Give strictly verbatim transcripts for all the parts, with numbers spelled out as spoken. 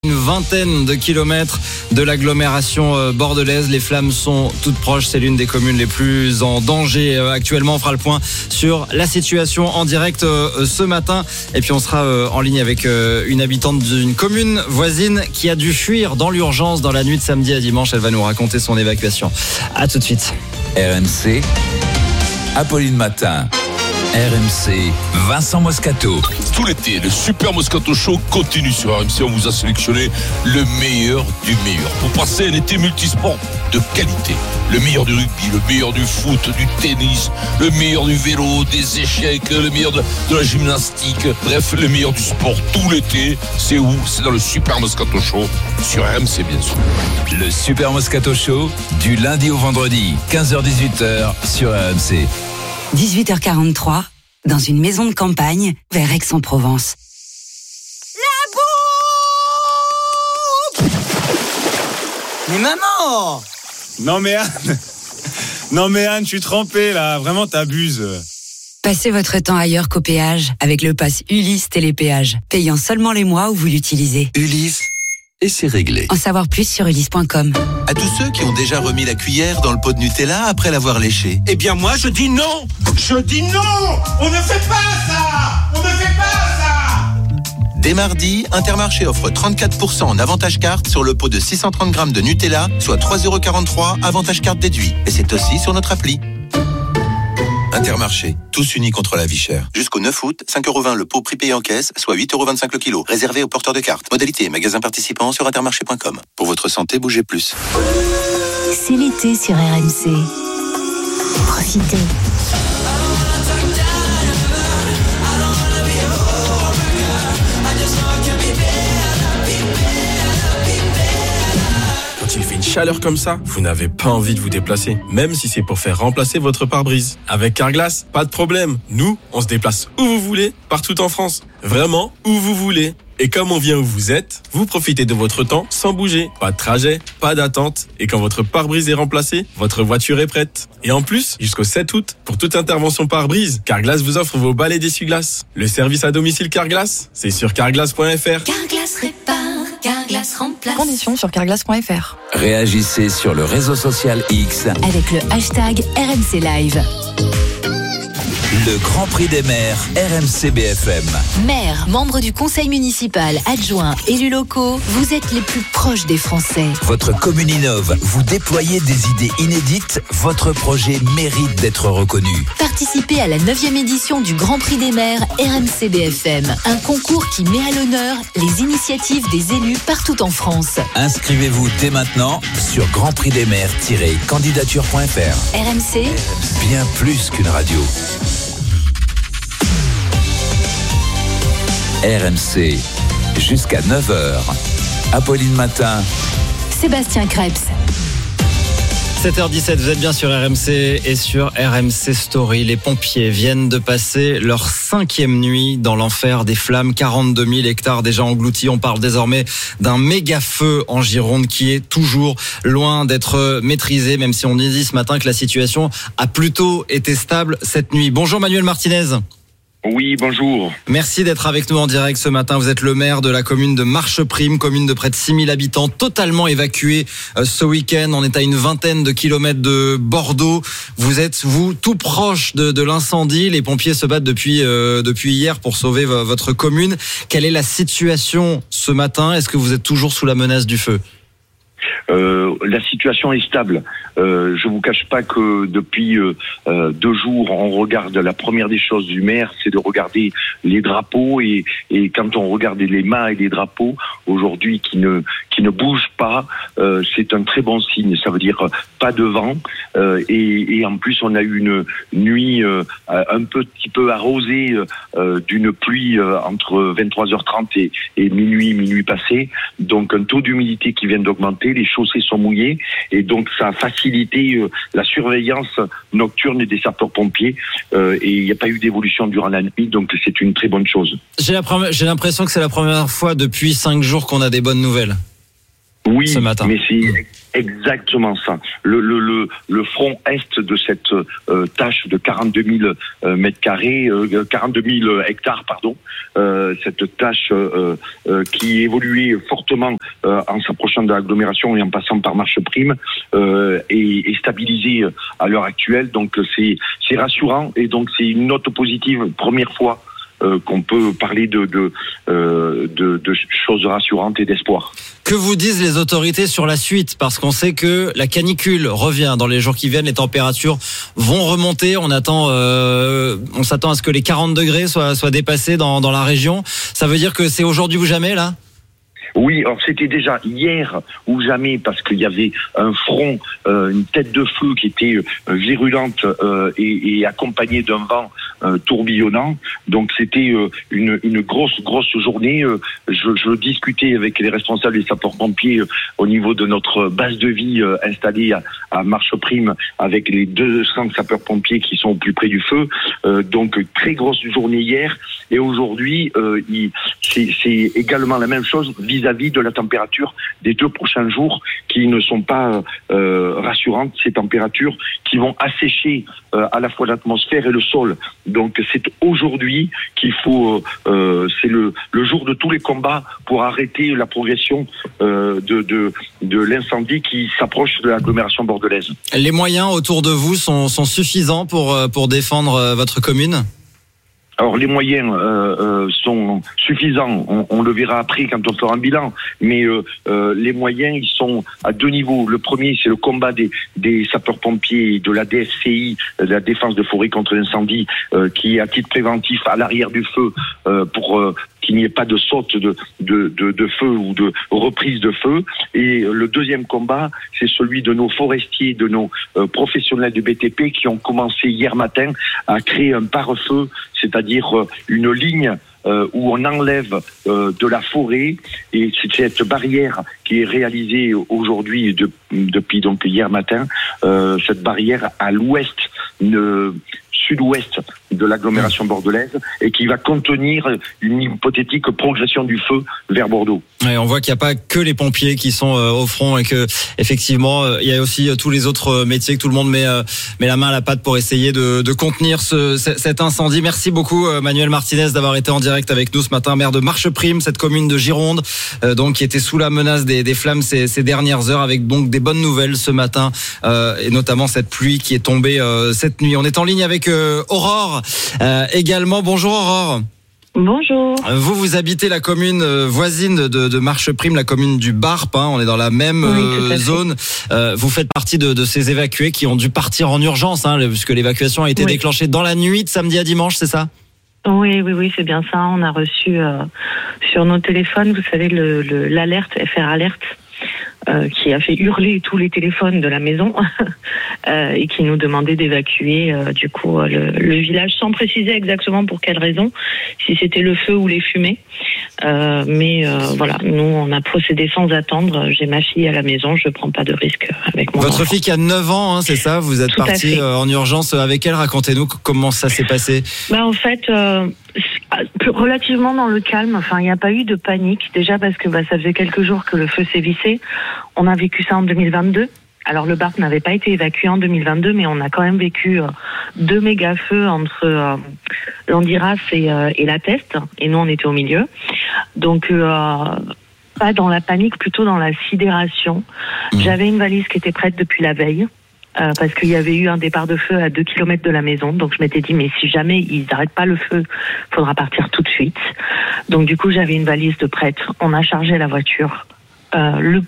Une vingtaine de kilomètres de l'agglomération bordelaise. Les flammes sont toutes proches. C'est l'une des communes les plus en danger actuellement. On fera le point sur la situation en direct ce matin. Et puis on sera en ligne avec une habitante d'une commune voisine qui a dû fuir dans l'urgence dans la nuit de samedi à dimanche. Elle va nous raconter son évacuation. À tout de suite. R M C, Apolline Matin. R M C, Vincent Moscato. Tout l'été, le Super Moscato Show continue sur R M C. On vous a sélectionné le meilleur du meilleur pour passer un été multisport de qualité. Le meilleur du rugby, le meilleur du foot, du tennis, le meilleur du vélo, des échecs, le meilleur de, de la gymnastique. Bref, le meilleur du sport tout l'été. C'est où? C'est dans le Super Moscato Show sur R M C, bien sûr. Le Super Moscato Show, du lundi au vendredi, quinze heures dix-huit heures sur R M C. dix-huit heures quarante-trois, dans une maison de campagne, vers Aix-en-Provence. La bouffe! Mais maman! Non mais Anne, non mais Anne, je suis trempé là, vraiment t'abuses. Passez votre temps ailleurs qu'au péage avec le pass Ulysse Télépéage, payant seulement les mois où vous l'utilisez. Ulysse, et c'est réglé. En savoir plus sur ulysse point com. À tous ceux qui ont déjà remis la cuillère dans le pot de Nutella après l'avoir léché. Eh bien moi je dis non. Je dis non. On ne fait pas ça. On ne fait pas ça. Dès mardi, Intermarché offre trente-quatre pour cent en avantage carte sur le pot de six cent trente grammes de Nutella, soit trois euros quarante-trois, avantage carte déduit. Et c'est aussi sur notre appli. Intermarché, tous unis contre la vie chère. Jusqu'au neuf août, cinq euros vingt le pot prix payé en caisse, soit huit euros vingt-cinq le kilo. Réservé aux porteurs de cartes. Modalité et magasin participant sur intermarché point com. Pour votre santé, bougez plus. C'est l'été sur R M C. Profitez. Quand il fait une chaleur comme ça, vous n'avez pas envie de vous déplacer, même si c'est pour faire remplacer votre pare-brise. Avec Carglass, pas de problème. Nous, on se déplace où vous voulez, partout en France. Vraiment, où vous voulez. Et comme on vient où vous êtes, vous profitez de votre temps sans bouger. Pas de trajet, pas d'attente. Et quand votre pare-brise est remplacé, votre voiture est prête. Et en plus, jusqu'au sept août, pour toute intervention pare-brise, Carglass vous offre vos balais d'essuie-glace. Le service à domicile Carglass, c'est sur carglass point f r. Carglass répare, Carglass remplace. Conditions sur carglass point f r. Réagissez sur le réseau social X avec le hashtag R M C Live. Le Grand Prix des maires, R M C B F M. Maires, membres du conseil municipal, adjoints, élus locaux, vous êtes les plus proches des Français. Votre commune innove, vous déployez des idées inédites, votre projet mérite d'être reconnu. Participez à la neuvième édition du Grand Prix des maires R M C B F M, un concours qui met à l'honneur les initiatives des élus partout en France. Inscrivez-vous dès maintenant sur grand prix des maires tiret candidature point f r. R M C, bien plus qu'une radio. R M C, jusqu'à neuf heures. Apolline Matin. Sébastien Krebs. sept heures dix-sept, vous êtes bien sur R M C et sur R M C Story. Les pompiers viennent de passer leur cinquième nuit dans l'enfer des flammes. quarante-deux mille hectares déjà engloutis. On parle désormais d'un méga feu en Gironde qui est toujours loin d'être maîtrisé, même si on dit ce matin que la situation a plutôt été stable cette nuit. Bonjour Manuel Martinez. Oui, bonjour. Merci d'être avec nous en direct ce matin. Vous êtes le maire de la commune de Marcheprime, commune de près de six mille habitants, totalement évacuée ce week-end. On est à une vingtaine de kilomètres de Bordeaux. Vous êtes, vous, tout proche de, de l'incendie. Les pompiers se battent depuis, euh, depuis hier pour sauver v- votre commune. Quelle est la situation ce matin? Est-ce que vous êtes toujours sous la menace du feu? Euh, la situation est stable. Euh, je vous cache pas que depuis euh, euh, deux jours, on regarde, la première des choses du maire, c'est de regarder les drapeaux et, et quand on regarde les mâts et les drapeaux aujourd'hui qui ne qui ne bougent pas, euh, c'est un très bon signe. Ça veut dire pas de vent euh, et, et en plus on a eu une nuit euh, un petit peu arrosée euh, d'une pluie euh, entre vingt-trois heures trente et, et minuit, minuit passé. Donc un taux d'humidité qui vient d'augmenter. Les chaussées sont mouillées et donc ça a facilité euh, la surveillance nocturne des sapeurs-pompiers euh, et il n'y a pas eu d'évolution durant la nuit, donc c'est une très bonne chose. J'ai, la première, j'ai l'impression que c'est la première fois depuis cinq jours qu'on a des bonnes nouvelles. Oui, ce matin. mais c'est exactement ça. Le, le, le, le front est de cette euh, tâche de quarante-deux mille euh, mètres carrés, euh, quarante-deux mille hectares, pardon, euh, cette tâche euh, euh, qui évoluait fortement euh, en s'approchant de l'agglomération et en passant par Marcheprime euh, est, est stabilisée à l'heure actuelle. Donc c'est, c'est rassurant et donc c'est une note positive, première fois Euh, qu'on peut parler de, de, euh, de, de choses rassurantes et d'espoir. Que vous disent les autorités sur la suite? Parce qu'on sait que la canicule revient dans les jours qui viennent, les températures vont remonter. On attend, euh, on s'attend à ce que les quarante degrés soient, soient dépassés dans, dans la région. Ça veut dire que c'est aujourd'hui ou jamais là? Oui, alors c'était déjà hier ou jamais parce qu'il y avait un front, euh, une tête de feu qui était euh, virulente euh, et, et accompagnée d'un vent euh, tourbillonnant. Donc c'était euh, une, une grosse, grosse journée. Euh, je, je discutais avec les responsables des sapeurs-pompiers euh, au niveau de notre base de vie euh, installée à, à Marcheprime avec les deux cents sapeurs-pompiers qui sont au plus près du feu. Euh, donc très grosse journée hier et aujourd'hui, euh, il, c'est, c'est également la même chose vis-à-vis de la température des deux prochains jours qui ne sont pas euh, rassurantes, ces températures qui vont assécher euh, à la fois l'atmosphère et le sol. Donc c'est aujourd'hui qu'il faut, euh, c'est le, le jour de tous les combats pour arrêter la progression euh, de, de, de l'incendie qui s'approche de l'agglomération bordelaise. Les moyens autour de vous sont, sont suffisants pour, pour défendre votre commune ? Alors les moyens euh, euh, sont suffisants, on, on le verra après quand on fera un bilan, mais euh, euh, les moyens ils sont à deux niveaux. Le premier c'est le combat des, des sapeurs-pompiers, de la D F C I, de la défense de forêt contre l'incendie, euh, qui est à titre préventif à l'arrière du feu euh, pour euh, qu'il n'y ait pas de saute de, de, de, de feu ou de reprise de feu. Et le deuxième combat, c'est celui de nos forestiers, de nos euh, professionnels du B T P qui ont commencé hier matin à créer un pare-feu, c'est-à-dire euh, une ligne euh, où on enlève euh, de la forêt, et c'est cette barrière qui est réalisée aujourd'hui de, depuis donc hier matin, euh, cette barrière à l'ouest, une, sud-ouest de l'agglomération bordelaise et qui va contenir une hypothétique progression du feu vers Bordeaux. Ouais, on voit qu'il n'y a pas que les pompiers qui sont euh, au front et que effectivement euh, il y a aussi euh, tous les autres euh, métiers que tout le monde met, euh, met la main à la pâte pour essayer de, de contenir ce, c- cet incendie. Merci beaucoup euh, Manuel Martinez d'avoir été en direct avec nous ce matin, maire de Marcheprime, cette commune de Gironde, euh, donc qui était sous la menace des, des flammes ces, ces dernières heures, avec donc des bonnes nouvelles ce matin euh, et notamment cette pluie qui est tombée euh, cette nuit. On est en ligne avec euh, Aurore euh, également. Bonjour Aurore. Bonjour. Vous, vous habitez la commune voisine de, de Marcheprime, la commune du Barp, hein, on est dans la même oui, zone. Euh, vous faites partie de, de ces évacués qui ont dû partir en urgence, hein, puisque l'évacuation a été oui. déclenchée dans la nuit de samedi à dimanche, c'est ça ? Oui, oui, oui, c'est bien ça. On a reçu euh, sur nos téléphones, vous savez, le, le, l'alerte, F R Alert, euh, qui a fait hurler tous les téléphones de la maison euh, et qui nous demandait d'évacuer euh, du coup le, le village, sans préciser exactement pour quelle raison, si c'était le feu ou les fumées. Euh, mais euh, voilà, nous on a procédé sans attendre. J'ai ma fille à la maison, je prends pas de risque avec mon Votre enfant. fille qui a neuf ans, hein, c'est ça ? Vous êtes partie en urgence avec elle. Racontez-nous comment ça s'est passé. Bah en fait, euh, relativement dans le calme. Enfin, il n'y a pas eu de panique. Déjà parce que bah, ça faisait quelques jours que le feu sévissait. On a vécu ça en deux mille vingt-deux. Alors le Barp n'avait pas été évacué en deux mille vingt-deux, mais on a quand même vécu euh, deux méga feux entre euh, l'Andiras et, euh, et la Teste, et nous on était au milieu. Donc euh, pas dans la panique, plutôt dans la sidération. Mmh. J'avais une valise qui était prête depuis la veille. Euh, parce qu'il y avait eu un départ de feu à deux kilomètres de la maison, donc je m'étais dit mais si jamais ils n'arrêtent pas le feu, il faudra partir tout de suite. Donc du coup j'avais une valise de prête. On a chargé la voiture. Euh, le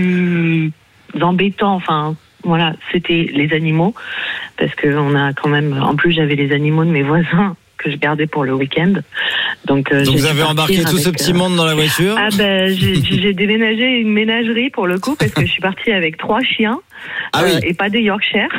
plus embêtant, enfin voilà, c'était les animaux, parce que on a quand même, en plus j'avais les animaux de mes voisins que je gardais pour le week-end. Donc, euh, Donc vous avez embarqué tout avec, ce petit monde dans la voiture ? Ah ben j'ai, j'ai déménagé une ménagerie pour le coup, parce que je suis partie avec trois chiens. Ah oui. euh, et pas des Yorkshire.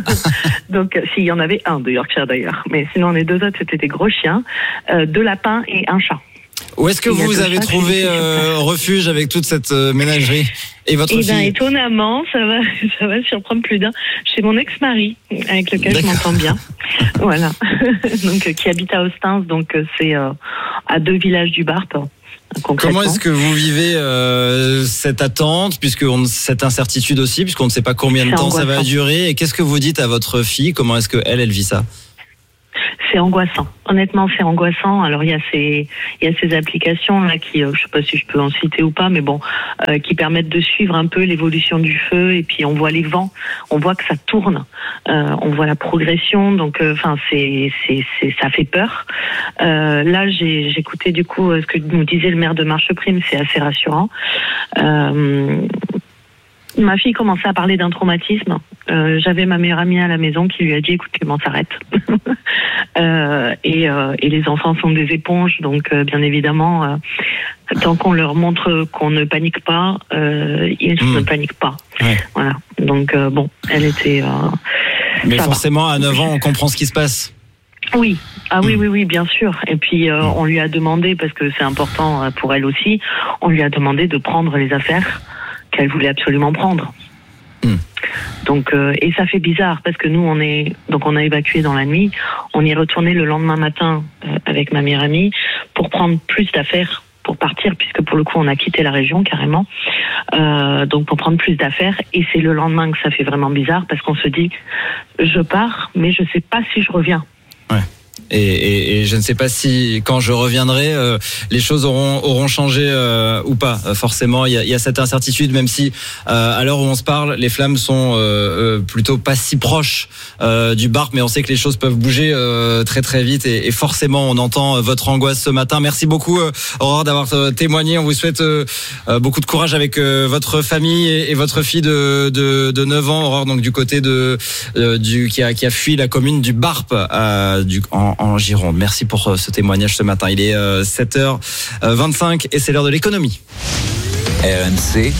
Donc euh, s'il y en avait un de Yorkshire d'ailleurs, mais sinon les deux autres c'était des gros chiens, euh, deux lapins et un chat. Où est-ce que vous avez trouvé euh, refuge avec toute cette euh, ménagerie et votre et fille ? ben, étonnamment, ça va, ça va surprendre plus d'un. Chez mon ex-mari, avec lequel D'accord. je m'entends bien. Voilà. Donc, euh, qui habite à Ostens, donc euh, c'est euh, à deux villages du Barp. Comment est-ce que vous vivez euh, cette attente, puisque on, cette incertitude aussi, puisqu'on ne sait pas combien de C'est temps angoissant. ça va durer, et qu'est-ce que vous dites à votre fille? Comment est-ce que elle, elle vit ça? C'est angoissant. Honnêtement, c'est angoissant. Alors il y a ces il y a ces applications là qui, euh, je sais pas si je peux en citer ou pas, mais bon, euh, qui permettent de suivre un peu l'évolution du feu, et puis on voit les vents, on voit que ça tourne, euh, on voit la progression. Donc, enfin, euh, c'est c'est c'est ça fait peur. Euh, là, j'ai j'écoutais du coup ce que nous disait le maire de Marcheprime, c'est assez rassurant. Euh, Ma fille commençait à parler d'un traumatisme. Euh, j'avais ma meilleure amie à la maison qui lui a dit « Écoute Clément, s'arrête ». euh, et, euh, et les enfants sont des éponges, donc euh, bien évidemment, euh, tant qu'on leur montre qu'on ne panique pas, euh, ils mmh. ne paniquent pas. Ouais. Voilà. Donc euh, bon, elle était... Euh, Mais forcément, va. À neuf ans, on comprend ce qui se passe. Oui, ah oui, oui, oui, bien sûr. Et puis euh, on lui a demandé, parce que c'est important pour elle aussi, on lui a demandé de prendre les affaires qu'elle voulait absolument prendre. Mmh. Donc euh, et ça fait bizarre parce que nous on est donc on a évacué dans la nuit, on y est retourné le lendemain matin euh, avec ma meilleure amie pour prendre plus d'affaires pour partir, puisque pour le coup on a quitté la région carrément. Euh, donc pour prendre plus d'affaires, et c'est le lendemain que ça fait vraiment bizarre parce qu'on se dit je pars mais je sais pas si je reviens. Ouais. Et, et, et je ne sais pas si quand je reviendrai euh, les choses auront auront changé euh, ou pas. Euh, forcément il y a, il y a cette incertitude, même si euh, à l'heure où on se parle les flammes sont euh, euh, plutôt pas si proches euh, du Barp, mais on sait que les choses peuvent bouger euh, très très vite, et, et forcément on entend votre angoisse ce matin. Merci beaucoup euh, Aurore d'avoir euh, témoigné. On vous souhaite euh, euh, beaucoup de courage avec euh, votre famille et, et votre fille de, de de neuf ans, Aurore, donc du côté de euh, du qui a qui a fui la commune du Barp euh, du en en Gironde. Merci pour ce témoignage ce matin. Il est sept heures vingt-cinq et c'est l'heure de l'économie. R M C.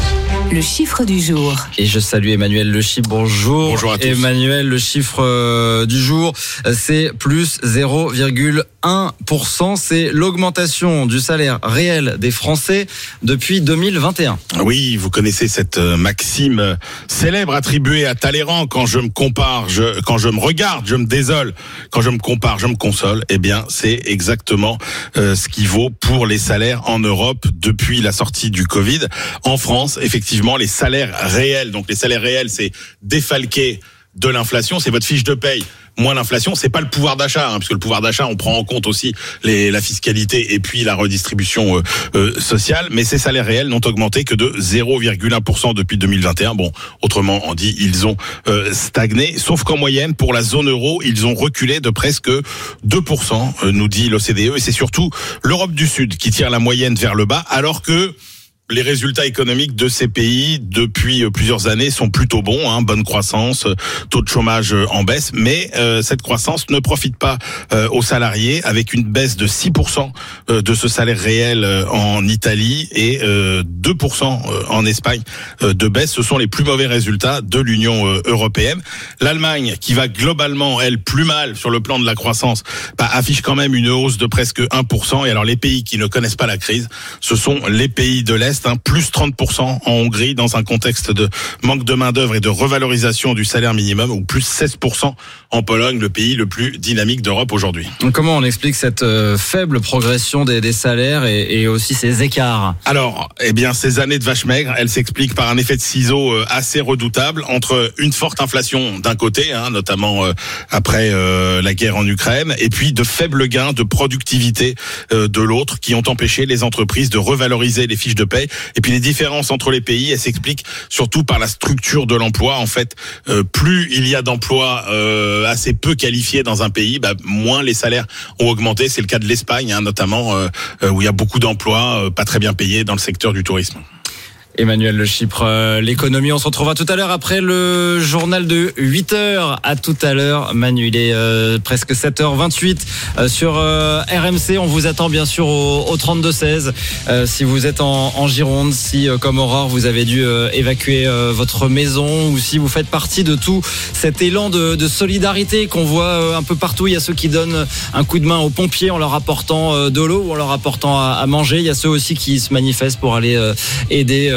Le chiffre du jour. Et je salue Emmanuel Le Chypre. Bonjour. Bonjour à tous. Emmanuel, le chiffre du jour, c'est plus zéro virgule un pour cent. C'est l'augmentation du salaire réel des Français depuis deux mille vingt et un. Oui, vous connaissez cette maxime célèbre attribuée à Talleyrand: quand je me compare, je, quand je me regarde, je me désole. Quand je me compare, je me console. Eh bien, c'est exactement euh, ce qui vaut pour les salaires en Europe depuis la sortie du Covid. En France, effectivement, les salaires réels, donc les salaires réels, c'est défalqué de l'inflation, c'est votre fiche de paye moins l'inflation. C'est pas le pouvoir d'achat, hein, puisque le pouvoir d'achat, on prend en compte aussi les, la fiscalité et puis la redistribution euh, euh, sociale, mais ces salaires réels n'ont augmenté que de zéro virgule un pour cent depuis deux mille vingt et un. Bon, autrement on dit, ils ont euh, stagné, sauf qu'en moyenne, pour la zone euro, ils ont reculé de presque deux pour cent, euh, nous dit l'O C D E, et c'est surtout l'Europe du Sud qui tire la moyenne vers le bas, alors que les résultats économiques de ces pays depuis plusieurs années sont plutôt bons, hein, bonne croissance, taux de chômage en baisse, mais euh, cette croissance ne profite pas euh, aux salariés, avec une baisse de six pour cent de ce salaire réel en Italie et euh, deux pour cent en Espagne de baisse. Ce sont les plus mauvais résultats de l'Union européenne. L'Allemagne, qui va globalement, elle, plus mal sur le plan de la croissance, bah, affiche quand même une hausse de presque un pour cent. Et alors les pays qui ne connaissent pas la crise, ce sont les pays de l'Est, hein, plus trente pour cent en Hongrie dans un contexte de manque de main-d'œuvre et de revalorisation du salaire minimum, ou plus seize pour cent en Pologne, le pays le plus dynamique d'Europe aujourd'hui. Comment on explique cette euh, faible progression des, des salaires et, et aussi ces écarts? Alors, eh bien, ces années de vache maigre, elles s'expliquent par un effet de ciseau euh, assez redoutable entre une forte inflation d'un côté, hein, notamment euh, après euh, la guerre en Ukraine, et puis de faibles gains de productivité euh, de l'autre, qui ont empêché les entreprises de revaloriser les fiches de paie. Et puis les différences entre les pays, elles s'expliquent surtout par la structure de l'emploi. En fait, euh, plus il y a d'emplois euh, assez peu qualifiés dans un pays, bah, moins les salaires ont augmenté. C'est le cas de l'Espagne, hein, notamment, euh, où il y a beaucoup d'emplois euh, pas très bien payés dans le secteur du tourisme. Emmanuel Le Chypre, euh, l'économie. On se retrouvera tout à l'heure après le journal de huit heures. À tout à l'heure, Manu. Il est euh, presque sept heures vingt-huit euh, sur euh, R M C. On vous attend bien sûr au, au trente-deux seize. Euh, si vous êtes en, en Gironde, si euh, comme Aurore vous avez dû euh, évacuer euh, votre maison, ou si vous faites partie de tout cet élan de, de solidarité qu'on voit euh, un peu partout. Il y a ceux qui donnent un coup de main aux pompiers en leur apportant euh, de l'eau ou en leur apportant à, à manger. Il y a ceux aussi qui se manifestent pour aller euh, aider euh,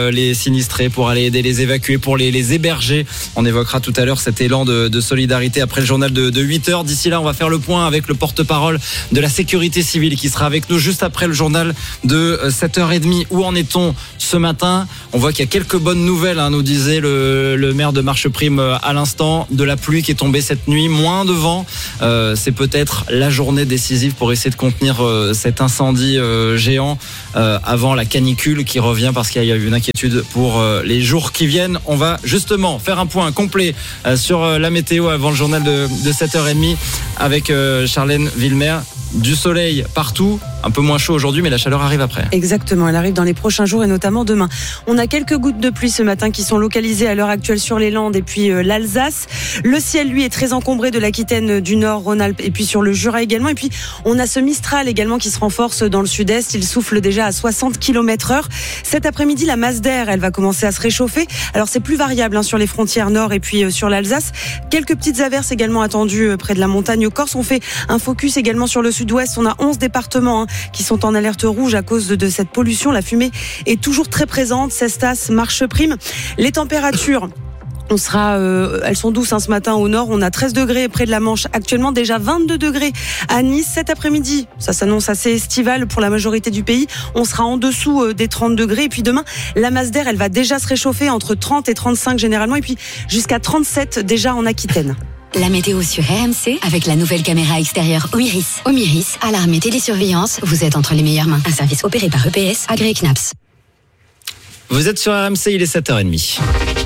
euh, les sinistrés, pour aller aider les évacuer, pour les, les héberger. On évoquera tout à l'heure cet élan de, de solidarité après le journal de, de huit heures. D'ici là, on va faire le point avec le porte-parole de la sécurité civile qui sera avec nous juste après le journal de sept heures trente. Où en est-on ce matin? On voit qu'il y a quelques bonnes nouvelles, hein, nous disait le, le maire de Marcheprime à l'instant. De la pluie qui est tombée cette nuit, moins de vent. Euh, c'est peut-être la journée décisive pour essayer de contenir euh, cet incendie euh, géant euh, avant la canicule qui revient, parce qu'il y a eu une inquiétude pour euh, les jours qui viennent. On va justement faire un point complet euh, sur euh, la météo avant le journal de, de sept heures trente avec euh, Charlène Villemer. Du soleil partout, un peu moins chaud aujourd'hui, mais la chaleur arrive après. Exactement, elle arrive dans les prochains jours et notamment demain. On a quelques gouttes de pluie ce matin qui sont localisées à l'heure actuelle sur les Landes et puis euh, l'Alsace. Le ciel, lui, est très encombré de l'Aquitaine, du Nord, Rhône-Alpes et puis sur le Jura également. Et puis, on a ce Mistral également qui se renforce dans le sud-est. Il souffle déjà à soixante kilomètres heure. Cet après-midi, la masse d'air, elle va commencer à se réchauffer. Alors, c'est plus variable hein, sur les frontières nord et puis euh, sur l'Alsace. Quelques petites averses également attendues euh, près de la montagne Corse. On fait un focus également sur le sud-ouest. On a onze départements hein, qui sont en alerte rouge à cause de, de cette pollution. La fumée est toujours très présente. Cestas, Marcheprime. Les températures, on sera, euh, elles sont douces hein, ce matin au nord. On a treize degrés près de la Manche. Actuellement déjà vingt-deux degrés à Nice. Cet après-midi, ça s'annonce assez estival pour la majorité du pays. On sera en dessous euh, des trente degrés. Et puis demain, la masse d'air, elle va déjà se réchauffer entre trente et trente-cinq généralement. Et puis jusqu'à trente-sept déjà en Aquitaine. La météo sur R M C avec la nouvelle caméra extérieure Omiris. Omiris, alarme et télésurveillance, vous êtes entre les meilleures mains. Un service opéré par E P S, agréé C N A P S. Vous êtes sur R M C, il est sept heures trente.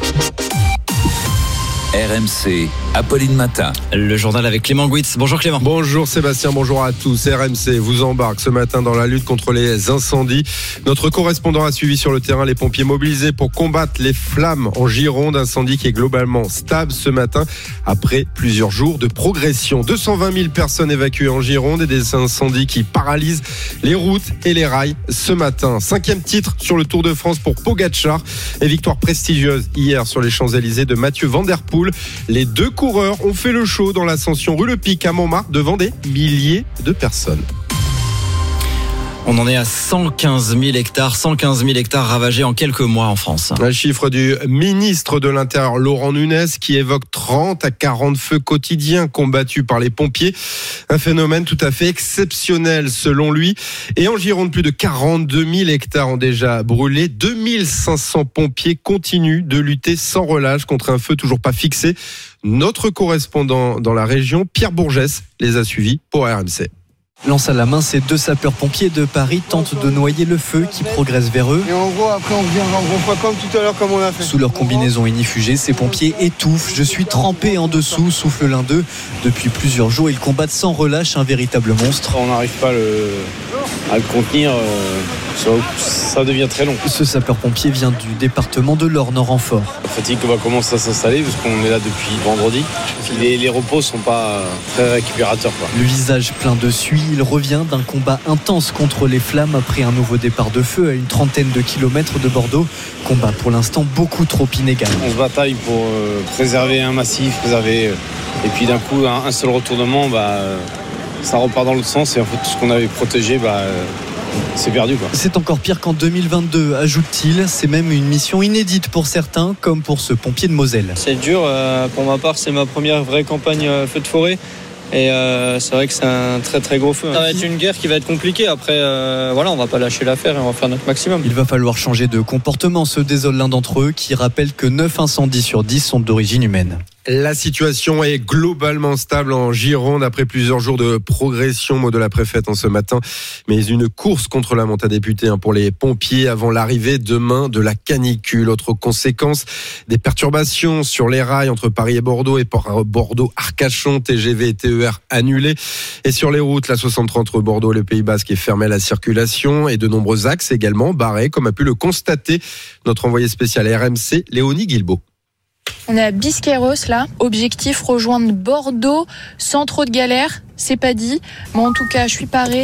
R M C, Apolline Matin. Le journal avec Clément Gouitz. Bonjour Clément. Bonjour Sébastien, bonjour à tous. R M C vous embarque ce matin dans la lutte contre les incendies. Notre correspondant a suivi sur le terrain les pompiers mobilisés pour combattre les flammes en Gironde. Incendie qui est globalement stable ce matin après plusieurs jours de progression. deux cent vingt mille personnes évacuées en Gironde et des incendies qui paralysent les routes et les rails ce matin. Cinquième titre sur le Tour de France pour Pogačar et victoire prestigieuse hier sur les Champs-Élysées de Mathieu Van Der Poel. Les deux coureurs ont fait le show dans l'ascension rue Le Pic à Montmartre devant des milliers de personnes. On en est à cent quinze mille hectares, cent quinze mille hectares ravagés en quelques mois en France. Un chiffre du ministre de l'Intérieur Laurent Nunez qui évoque trente à quarante feux quotidiens combattus par les pompiers. Un phénomène tout à fait exceptionnel selon lui. Et en Gironde, plus de quarante-deux mille hectares ont déjà brûlé. deux mille cinq cents pompiers continuent de lutter sans relâche contre un feu toujours pas fixé. Notre correspondant dans la région, Pierre Bourgès, les a suivis pour R M C. Lance à la main, ces deux sapeurs-pompiers de Paris tentent de noyer le feu qui progresse vers eux. Et en gros, après, on revient en gros comme tout à l'heure, comme on a fait. Sous leur combinaison inifugée, ces pompiers étouffent. Je suis trempé en dessous, souffle l'un d'eux. Depuis plusieurs jours, ils combattent sans relâche un véritable monstre. On n'arrive pas le... à le contenir. Euh... Ça devient très long. Ce sapeur-pompier vient du département de l'Orne-Renfort. La fatigue va commencer à s'installer parce qu'on est là depuis vendredi. Les, les repos ne sont pas très récupérateurs, quoi. Le visage plein de suie, il revient d'un combat intense contre les flammes après un nouveau départ de feu à une trentaine de kilomètres de Bordeaux. Combat pour l'instant beaucoup trop inégal. On se bataille pour euh, préserver un massif, préserver. Euh, et puis d'un coup, un, un seul retournement, bah, euh, ça repart dans l'autre sens. Et en fait, tout ce qu'on avait protégé, bah, euh, c'est perdu, quoi. C'est encore pire qu'en deux mille vingt-deux, ajoute-t-il. C'est même une mission inédite pour certains, comme pour ce pompier de Moselle. C'est dur. Euh, pour ma part, c'est ma première vraie campagne euh, feu de forêt. Et euh, c'est vrai que c'est un très très gros feu. Ça va être une guerre qui va être compliquée. Après, euh, voilà, on va pas lâcher l'affaire et on va faire notre maximum. Il va falloir changer de comportement, se désole l'un d'entre eux, qui rappelle que neuf incendies sur dix sont d'origine humaine. La situation est globalement stable en Gironde après plusieurs jours de progression, mot de la préfète en ce matin. Mais une course contre la monte à député hein, pour les pompiers avant l'arrivée demain de la canicule. Autre conséquence, des perturbations sur les rails entre Paris et Bordeaux et Bordeaux-Arcachon, T G V et T E R annulés. Et sur les routes, la soixante-trois entre Bordeaux et le Pays Basque est fermée à la circulation et de nombreux axes également barrés, comme a pu le constater notre envoyé spécial R M C, Léonie Guilbault. On est à Bisqueiros là, objectif rejoindre Bordeaux sans trop de galères, c'est pas dit, mais en tout cas je suis parée.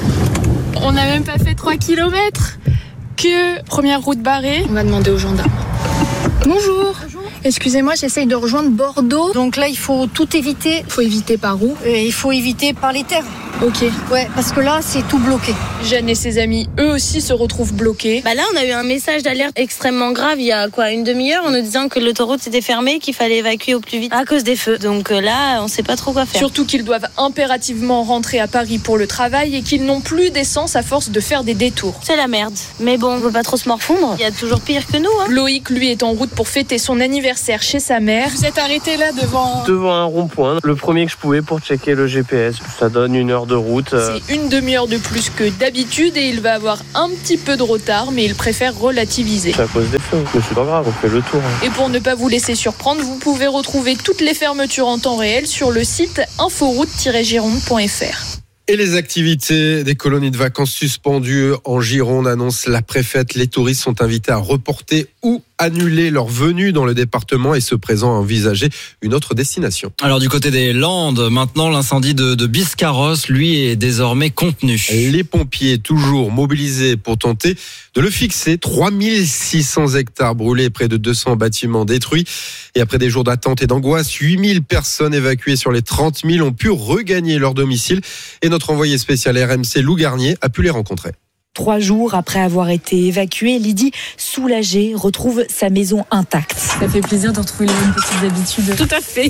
On n'a même pas fait trois kilomètres que première route barrée. On va demander aux gendarmes. Bonjour. Bonjour. Excusez-moi, j'essaye de rejoindre Bordeaux. Donc là il faut tout éviter. Il faut éviter par où ? Il faut éviter par les terres. Ok. Ouais, parce que là, c'est tout bloqué. Jeanne et ses amis, eux aussi, se retrouvent bloqués. Bah là, on a eu un message d'alerte extrêmement grave il y a quoi, une demi-heure, en nous disant que l'autoroute était fermée, qu'il fallait évacuer au plus vite à cause des feux. Donc euh, là, on sait pas trop quoi faire. Surtout qu'ils doivent impérativement rentrer à Paris pour le travail et qu'ils n'ont plus d'essence à force de faire des détours. C'est la merde. Mais bon, on veut pas trop se morfondre. Il y a toujours pire que nous. Hein. Loïc, lui, est en route pour fêter son anniversaire chez sa mère. Vous êtes arrêté là devant... Devant un rond-point, le premier que je pouvais pour checker le G P S. Ça donne une heure de route. C'est une demi-heure de plus que d'habitude et il va avoir un petit peu de retard, mais il préfère relativiser. C'est à cause des feux, mais c'est pas grave, on fait le tour. Hein. Et pour ne pas vous laisser surprendre, vous pouvez retrouver toutes les fermetures en temps réel sur le site inforoute tiret gironde point f r. Et les activités des colonies de vacances suspendues en Gironde, annonce la préfète. Les touristes sont invités à reporter ou annuler leur venue dans le département et se présent à envisager une autre destination. Alors du côté des Landes, maintenant l'incendie de, de Biscarrosse, lui, est désormais contenu. Les pompiers toujours mobilisés pour tenter de le fixer. trois mille six cents hectares brûlés, près de deux cents bâtiments détruits. Et après des jours d'attente et d'angoisse, huit mille personnes évacuées sur les trente mille ont pu regagner leur domicile. Et notre envoyé spécial R M C, Lou Garnier, a pu les rencontrer. Trois jours après avoir été évacuée, Lydie, soulagée, retrouve sa maison intacte. Ça fait plaisir de retrouver les mêmes petites habitudes. Tout à fait.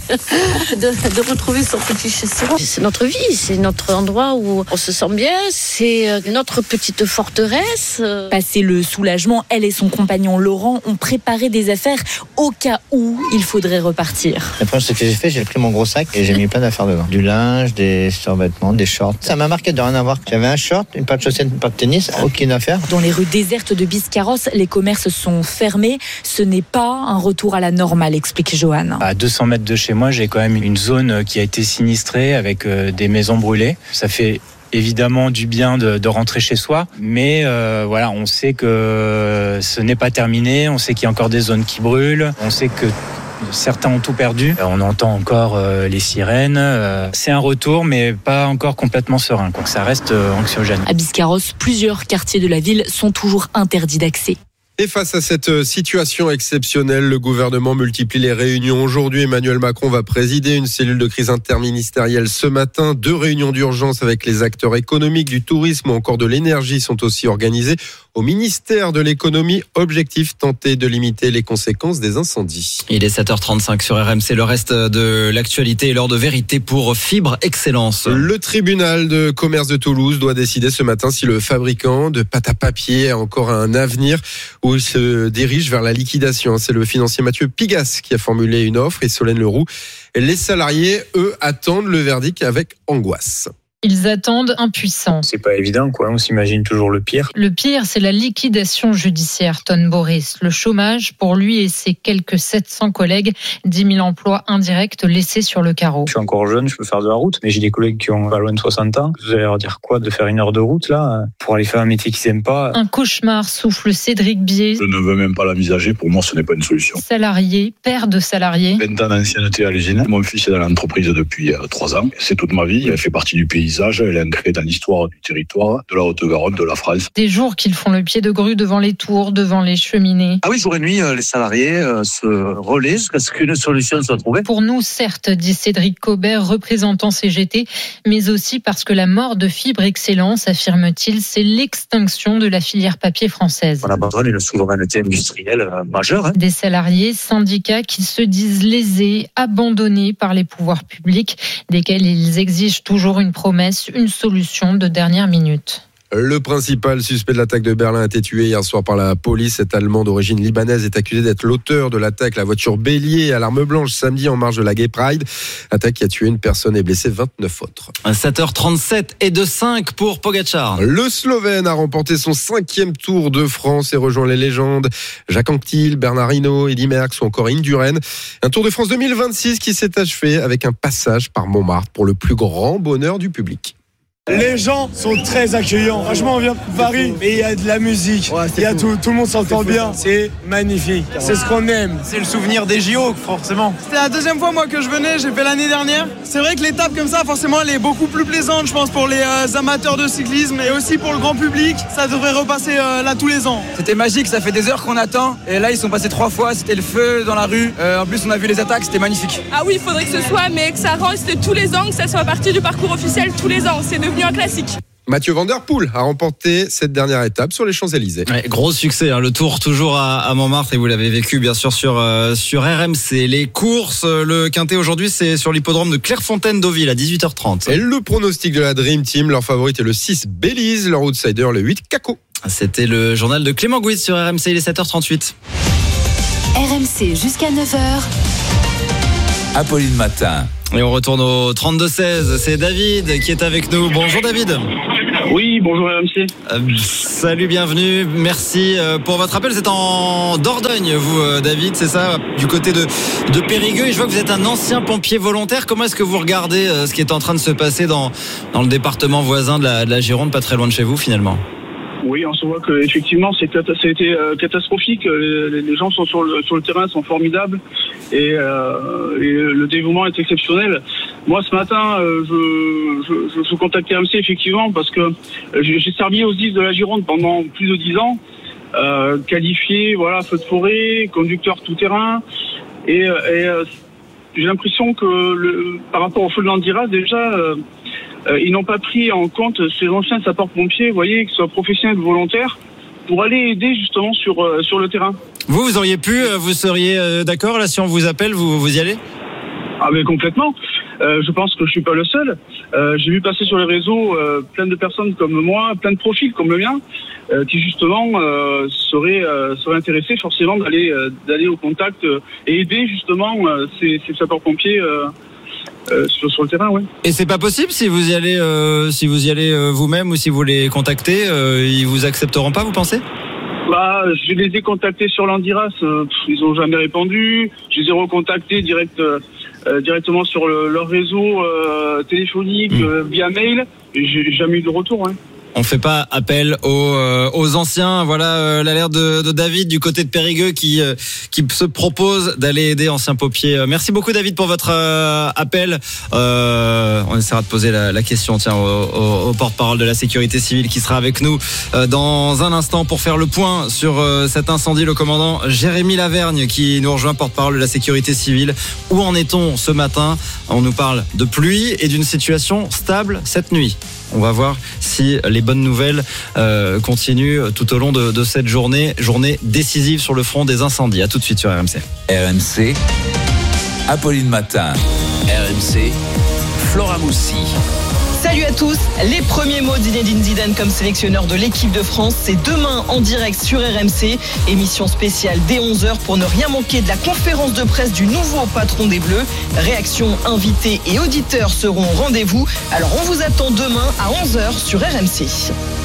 De, de retrouver son petit chez-soi. C'est notre vie, c'est notre endroit où on se sent bien, c'est notre petite forteresse. Passé le soulagement, elle et son compagnon Laurent ont préparé des affaires au cas où il faudrait repartir. La première chose que j'ai fait, j'ai pris mon gros sac et j'ai mis plein d'affaires dedans. Du linge, des survêtements, des shorts. Ça m'a marqué de rien à voir. J'avais un short, une paire de chaussettes, une paire de tennis. Aucune affaire. Dans les rues désertes de Biscarrosse, les commerces sont fermés. Ce n'est pas un retour à la normale, explique Johan. À deux cents mètres de chez moi, j'ai quand même une zone qui a été sinistrée avec des maisons brûlées. Ça fait évidemment du bien de, de rentrer chez soi, mais euh, voilà, on sait que ce n'est pas terminé. On sait qu'il y a encore des zones qui brûlent. On sait que certains ont tout perdu. On entend encore euh, les sirènes. Euh, c'est un retour, mais pas encore complètement serein. Donc ça reste euh, anxiogène. À Biscarrosse, plusieurs quartiers de la ville sont toujours interdits d'accès. Et face à cette situation exceptionnelle, le gouvernement multiplie les réunions. Aujourd'hui, Emmanuel Macron va présider une cellule de crise interministérielle ce matin. Deux réunions d'urgence avec les acteurs économiques, du tourisme ou encore de l'énergie sont aussi organisées au ministère de l'économie. Objectif, tenter de limiter les conséquences des incendies. Il est sept heures trente-cinq sur R M C. Le reste de l'actualité est l'heure de vérité pour Fibre Excellence. Le tribunal de commerce de Toulouse doit décider ce matin si le fabricant de pâte à papier a encore un avenir où il se dirige vers la liquidation. C'est le financier Mathieu Pigas qui a formulé une offre et Solène Leroux. Les salariés, eux, attendent le verdict avec angoisse. Ils attendent impuissants. C'est pas évident, quoi. On s'imagine toujours le pire. Le pire, c'est la liquidation judiciaire, tonne Boris. Le chômage, pour lui et ses quelques sept cents collègues, dix mille emplois indirects laissés sur le carreau. Je suis encore jeune, je peux faire de la route, mais j'ai des collègues qui ont pas loin de soixante ans. Vous allez leur dire quoi, de faire une heure de route, là, pour aller faire un métier qu'ils aiment pas? Un cauchemar, souffle Cédric Bier. Je ne veux même pas l'envisager. Pour moi, ce n'est pas une solution. Salarié, père de salariés. vingt ans d'ancienneté à l'usine. Mon fils est dans l'entreprise depuis trois ans. C'est toute ma vie. Elle fait partie du pays. Elle est ancrée dans l'histoire du territoire, de la Haute-Garonne, de la France. Des jours qu'ils font le pied de grue devant les tours, devant les cheminées. Ah oui, jour et nuit, les salariés se relaient jusqu'à ce qu'une solution soit trouvée. Pour nous, certes, dit Cédric Cobert, représentant C G T, mais aussi parce que la mort de Fibre Excellence, affirme-t-il, c'est l'extinction de la filière papier française. On a besoin d'une souveraineté industrielle majeure. Hein. Des salariés, syndicats qui se disent lésés, abandonnés par les pouvoirs publics, desquels ils exigent toujours une promesse, une solution de dernière minute. Le principal suspect de l'attaque de Berlin a été tué hier soir par la police. Cet Allemand d'origine libanaise est accusé d'être l'auteur de l'attaque. La voiture bélier à l'arme blanche samedi en marge de la Gay Pride. Attaque qui a tué une personne et blessé vingt-neuf autres. sept heures trente-sept et de cinq pour Pogačar. Le Slovène a remporté son cinquième Tour de France et rejoint les légendes Jacques Anquetil, Bernard Hinault, Eddy Merckx ou encore Indurain. Un Tour de France deux mille vingt-six qui s'est achevé avec un passage par Montmartre pour le plus grand bonheur du public. Les gens sont très accueillants. Franchement, on vient de Paris, mais il y a de la musique, ouais, il y a tout, tout le monde s'entend bien. C'est magnifique. C'est ce qu'on aime. C'est le souvenir des J O, forcément. C'était la deuxième fois moi que je venais, j'ai fait l'année dernière. C'est vrai que l'étape comme ça, forcément, elle est beaucoup plus plaisante, je pense, pour les euh, amateurs de cyclisme et aussi pour le grand public. Ça devrait repasser euh, là tous les ans. C'était magique, ça fait des heures qu'on attend. Et là, ils sont passés trois fois. C'était le feu dans la rue. Euh, en plus, on a vu les attaques, c'était magnifique. Ah oui, il faudrait que ce soit, mais que ça reste tous les ans, que ça soit partie du parcours officiel tous les ans. C'est devenu devenu un classique. Mathieu Van Der Poel a remporté cette dernière étape sur les Champs-Élysées. Ouais, gros succès, hein, le Tour toujours à, à Montmartre et vous l'avez vécu bien sûr sur euh, sur R M C. Les courses, le quintet aujourd'hui, c'est sur l'hippodrome de Clairefontaine-Deauville à dix-huit heures trente. Et le pronostic de la Dream Team, leur favorite est le six Belize, leur outsider le huit Caco. C'était le journal de Clément Gouid sur R M C, il est sept heures trente-huit. R M C jusqu'à neuf heures. Apolline Matin. Et on retourne au trente-deux seize, c'est David qui est avec nous. Bonjour David. Oui, bonjour R M C. Euh, salut, bienvenue, merci euh, pour votre appel. C'est en Dordogne, vous euh, David, c'est ça, du côté de, de Périgueux. Et je vois que vous êtes un ancien pompier volontaire. Comment est-ce que vous regardez euh, ce qui est en train de se passer dans, dans le département voisin de la, de la Gironde, pas très loin de chez vous finalement? Oui, on se voit que effectivement c'est ça a été euh, catastrophique. Les, les gens sont sur le sur le terrain, sont formidables et, euh, et le dévouement est exceptionnel. Moi ce matin, euh, je, je, je, je contactais R M C effectivement parce que j'ai, j'ai servi aux dix de la Gironde pendant plus de dix ans, euh, qualifié, voilà, feu de forêt, conducteur tout terrain et, et euh, j'ai l'impression que le, par rapport au feu de l'Andiras déjà. Euh, Euh, ils n'ont pas pris en compte ces anciens sapeurs-pompiers, vous voyez, qu'ils soient professionnels ou volontaires, pour aller aider justement sur euh, sur le terrain. Vous, vous auriez pu, vous seriez euh, d'accord là si on vous appelle, vous vous y allez? Ah mais complètement. Euh, je pense que je suis pas le seul. Euh, j'ai vu passer sur les réseaux euh, plein de personnes comme moi, plein de profils comme le mien, euh, qui justement euh, seraient euh, seraient intéressés forcément d'aller euh, d'aller au contact euh, et aider justement euh, ces, ces sapeurs-pompiers. Euh, Euh, sur, sur le terrain, oui. Et c'est pas possible si vous y allez, euh, si vous y allez euh, vous-même ou si vous les contactez, euh, ils vous accepteront pas, vous pensez? Bah, je les ai contactés sur l'Andiras, euh, ils ont jamais répondu. Je les ai recontactés direct, euh, directement sur le, leur réseau euh, téléphonique, mmh. euh, via mail. Et j'ai jamais eu de retour. Hein. On fait pas appel aux, euh, aux anciens. Voilà euh, l'alerte de, de David du côté de Périgueux qui euh, qui se propose d'aller aider anciens pompiers. Euh, merci beaucoup David pour votre euh, appel. Euh, on essaiera de poser la, la question tiens au, au, au porte-parole de la sécurité civile qui sera avec nous euh, dans un instant pour faire le point sur euh, cet incendie. Le commandant Jérémy Lavergne qui nous rejoint, porte-parole de la sécurité civile. Où en est-on ce matin? On nous parle de pluie et d'une situation stable cette nuit. On va voir si les bonnes nouvelles euh, continuent tout au long de, de cette journée, journée décisive sur le front des incendies. À tout de suite sur R M C. R M C, Apolline Matin. R M C, Flora Moussi. Salut à tous, les premiers mots d'Zinedine Zidane comme sélectionneur de l'équipe de France, c'est demain en direct sur R M C, émission spéciale dès onze heures pour ne rien manquer de la conférence de presse du nouveau patron des Bleus. Réactions, invités et auditeurs seront au rendez-vous, alors on vous attend demain à onze heures sur R M C.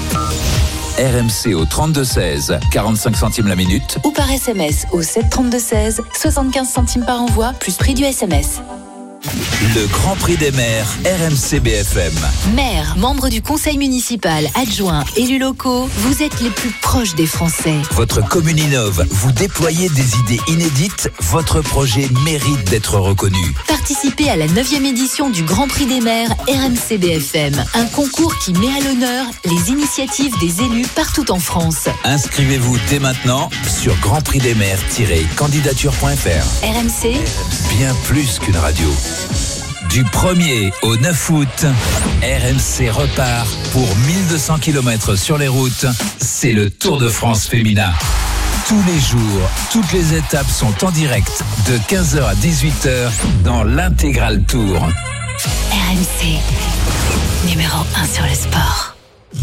R M C au trente-deux seize, quarante-cinq centimes la minute. Ou par S M S au sept trente-deux seize, soixante-quinze centimes par envoi, plus prix du S M S. Le Grand Prix des maires, R M C B F M. Maires, membres du conseil municipal, adjoints, élus locaux, vous êtes les plus proches des Français. Votre commune innove, vous déployez des idées inédites, votre projet mérite d'être reconnu. Participez à la neuvième édition du Grand Prix des maires R M C B F M, un concours qui met à l'honneur les initiatives des élus partout en France. Inscrivez-vous dès maintenant sur grand prix des maires tiret candidature point f r. R M C, bien plus qu'une radio. Du premier au neuf août, R M C repart pour mille deux cents kilomètres sur les routes. C'est le Tour de France féminin. Tous les jours, toutes les étapes sont en direct de quinze heures à dix-huit heures dans l'intégral Tour. R M C, numéro un sur le sport.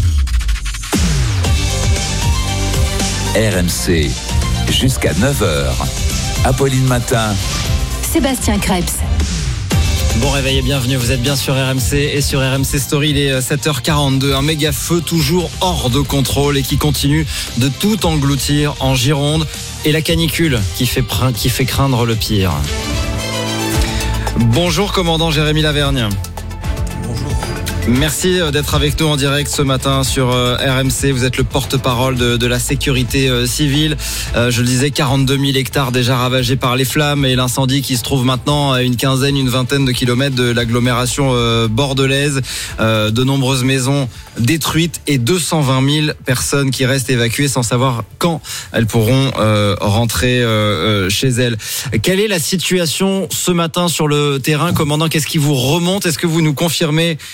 R M C, jusqu'à neuf heures. Apolline Matin. Sébastien Krebs. Bon réveil et bienvenue, vous êtes bien sur R M C et sur R M C Story, il est sept heures quarante-deux, un méga feu toujours hors de contrôle et qui continue de tout engloutir en Gironde et la canicule qui fait, qui fait craindre le pire. Bonjour commandant Jérémy Lavergne. Merci d'être avec nous en direct ce matin sur R M C. Vous êtes le porte-parole de, de la sécurité civile. Euh, je le disais, quarante-deux mille hectares déjà ravagés par les flammes et l'incendie qui se trouve maintenant à une quinzaine, une vingtaine de kilomètres de l'agglomération euh, bordelaise. Euh, de nombreuses maisons détruites et deux cent vingt mille personnes qui restent évacuées sans savoir quand elles pourront euh, rentrer euh, chez elles. Quelle est la situation ce matin sur le terrain, commandant? Qu'est-ce qui vous remonte? Est-ce que vous nous confirmez euh,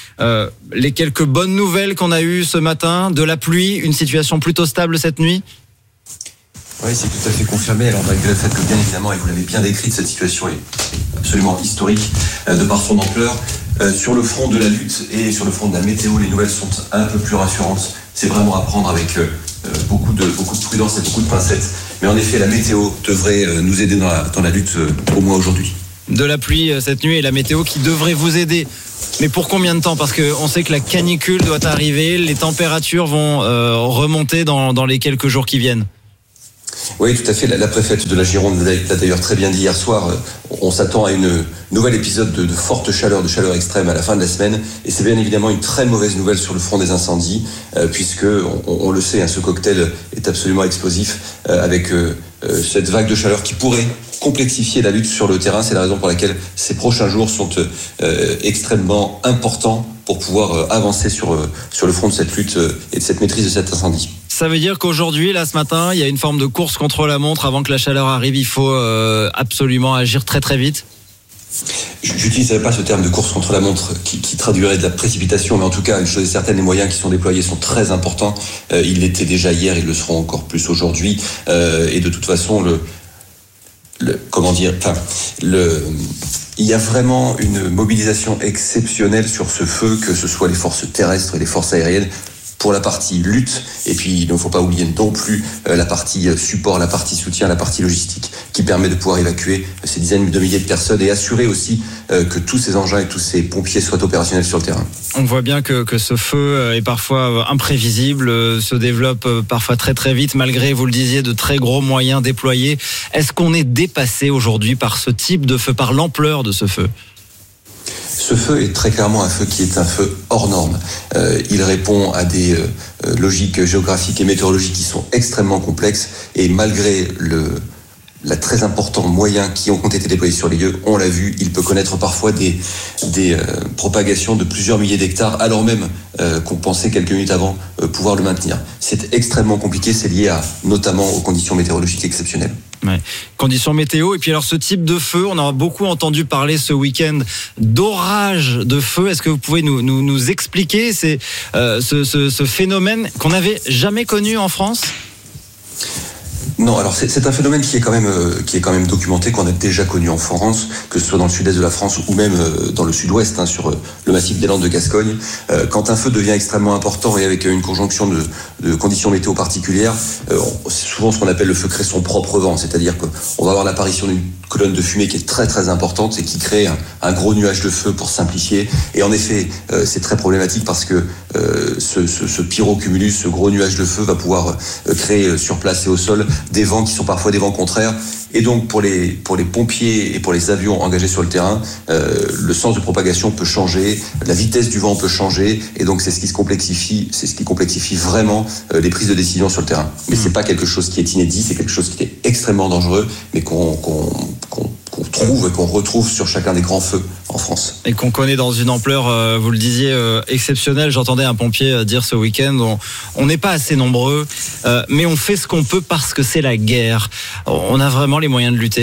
Euh, les quelques bonnes nouvelles qu'on a eues ce matin, de la pluie, une situation plutôt stable cette nuit. Oui, c'est tout à fait confirmé. Alors, malgré le fait que, bien évidemment, et vous l'avez bien décrit, cette situation est absolument historique euh, de par son ampleur. Euh, sur le front de la lutte et sur le front de la météo, les nouvelles sont un peu plus rassurantes. C'est vraiment à prendre avec euh, beaucoup, de, beaucoup de prudence et beaucoup de pincettes. Mais en effet, la météo devrait euh, nous aider dans la, dans la lutte, euh, au moins aujourd'hui. De la pluie euh, cette nuit et la météo qui devrait vous aider. Mais pour combien de temps ? Parce qu'on sait que la canicule doit arriver, les températures vont euh, remonter dans, dans les quelques jours qui viennent. Oui, tout à fait. La, la préfète de la Gironde l'a d'ailleurs très bien dit hier soir. On s'attend à une nouvel épisode de, de forte chaleur, de chaleur extrême à la fin de la semaine. Et c'est bien évidemment une très mauvaise nouvelle sur le front des incendies, euh, puisque on, on le sait, hein, ce cocktail est absolument explosif euh, avec euh, cette vague de chaleur qui pourrait complexifier la lutte sur le terrain. C'est la raison pour laquelle ces prochains jours sont euh, extrêmement importants pour pouvoir euh, avancer sur, euh, sur le front de cette lutte euh, et de cette maîtrise de cet incendie. Ça veut dire qu'aujourd'hui, là, ce matin, il y a une forme de course contre la montre. Avant que la chaleur arrive, il faut euh, absolument agir très très vite. J'utiliserai pas ce terme de course contre la montre qui, qui traduirait de la précipitation, mais en tout cas, une chose est certaine, les moyens qui sont déployés sont très importants. Euh, ils l'étaient déjà hier, ils le seront encore plus aujourd'hui. Euh, et de toute façon, le, le comment dire, enfin, le, il y a vraiment une mobilisation exceptionnelle sur ce feu, que ce soit les forces terrestres et les forces aériennes, pour la partie lutte, et puis il ne faut pas oublier non plus euh, la partie support, la partie soutien, la partie logistique, qui permet de pouvoir évacuer ces dizaines de milliers de personnes et assurer aussi euh, que tous ces engins et tous ces pompiers soient opérationnels sur le terrain. On voit bien que, que ce feu est parfois imprévisible, se développe parfois très très vite, malgré, vous le disiez, de très gros moyens déployés. Est-ce qu'on est dépassé aujourd'hui par ce type de feu, par l'ampleur de ce feu ? Ce feu est très clairement un feu qui est un feu hors norme. Euh, il répond à des euh, logiques géographiques et météorologiques qui sont extrêmement complexes, et malgré le, la très importants moyens qui ont été déployés sur les lieux, on l'a vu, il peut connaître parfois des, des euh, propagations de plusieurs milliers d'hectares, alors même euh, qu'on pensait quelques minutes avant euh, pouvoir le maintenir. C'est extrêmement compliqué, c'est lié à, notamment aux conditions météorologiques exceptionnelles. Ouais. Conditions météo, et puis alors ce type de feu, on a beaucoup entendu parler ce week-end d'orage de feu. Est-ce que vous pouvez nous, nous, nous expliquer c'est, euh, ce, ce, ce phénomène qu'on n'avait jamais connu en France ? Non, alors c'est, c'est un phénomène qui est quand même euh, qui est quand même documenté, qu'on a déjà connu en France, que ce soit dans le sud-est de la France ou même euh, dans le sud-ouest, hein, sur euh, le massif des Landes de Gascogne. Euh, quand un feu devient extrêmement important et avec une conjonction de, de conditions météo particulières, euh, c'est souvent ce qu'on appelle le feu crée son propre vent, c'est-à-dire qu'on va avoir l'apparition d'une colonne de fumée qui est très très importante et qui crée un, un gros nuage de feu, pour simplifier. Et en effet, euh, c'est très problématique parce que euh, ce, ce, ce pyrocumulus, ce gros nuage de feu va pouvoir euh, créer euh, sur place et au sol des vents qui sont parfois des vents contraires. Et donc pour les, pour les pompiers et pour les avions engagés sur le terrain, euh, le sens de propagation peut changer, la vitesse du vent peut changer, et donc c'est ce qui se complexifie, c'est ce qui complexifie vraiment euh, les prises de décision sur le terrain. Mais c'est pas quelque chose qui est inédit, c'est quelque chose qui est extrêmement dangereux, mais qu'on, qu'on, qu'on, qu'on trouve et qu'on retrouve sur chacun des grands feux en France. Et qu'on connaît dans une ampleur, euh, vous le disiez, euh, exceptionnelle. J'entendais un pompier euh, dire ce week-end, on n'est pas assez nombreux, euh, mais on fait ce qu'on peut parce que c'est la guerre. On a vraiment les moyens de lutter ?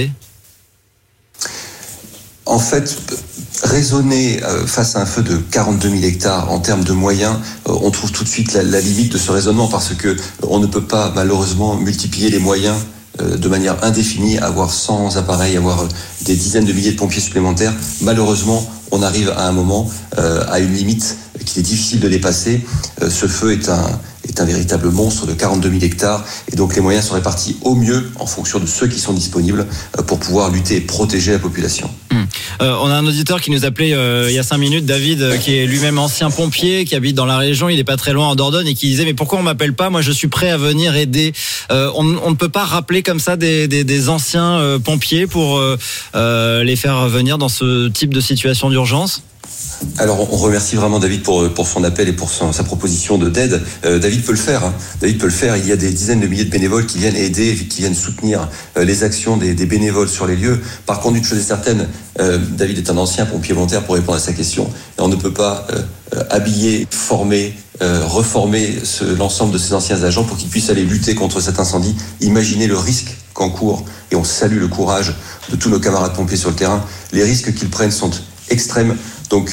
En fait, raisonner face à un feu de quarante-deux mille hectares en termes de moyens, on trouve tout de suite la, la limite de ce raisonnement, parce que on ne peut pas malheureusement multiplier les moyens de manière indéfinie, avoir cent appareils, avoir des dizaines de milliers de pompiers supplémentaires. Malheureusement, on arrive à un moment, euh, à une limite qu'il est difficile de dépasser. Euh, ce feu est un, est un véritable monstre de quarante-deux mille hectares, et donc les moyens sont répartis au mieux en fonction de ceux qui sont disponibles euh, pour pouvoir lutter et protéger la population. Hum. Euh, on a un auditeur qui nous appelait euh, il y a cinq minutes, David, euh, qui est lui-même ancien pompier, qui habite dans la région, il n'est pas très loin en Dordogne, et qui disait mais pourquoi on m'appelle pas, moi je suis prêt à venir aider. Euh, on, on ne peut pas rappeler comme ça des, des, des anciens euh, pompiers pour euh, euh, les faire venir dans ce type de situation d'urgence ? Alors on remercie vraiment David pour, pour son appel et pour son, sa proposition de d'aide. Euh, David peut le faire, hein. David peut le faire. Il y a des dizaines de milliers de bénévoles qui viennent aider, qui viennent soutenir euh, les actions des, des bénévoles sur les lieux. Par contre, une chose est certaine, euh, David est un ancien pompier volontaire, pour répondre à sa question. Et on ne peut pas euh, euh, habiller, former, euh, reformer ce, l'ensemble de ces anciens agents pour qu'ils puissent aller lutter contre cet incendie. Imaginez le risque qu'encourt, et on salue le courage de tous nos camarades pompiers sur le terrain. Les risques qu'ils prennent sont extrêmes. Donc,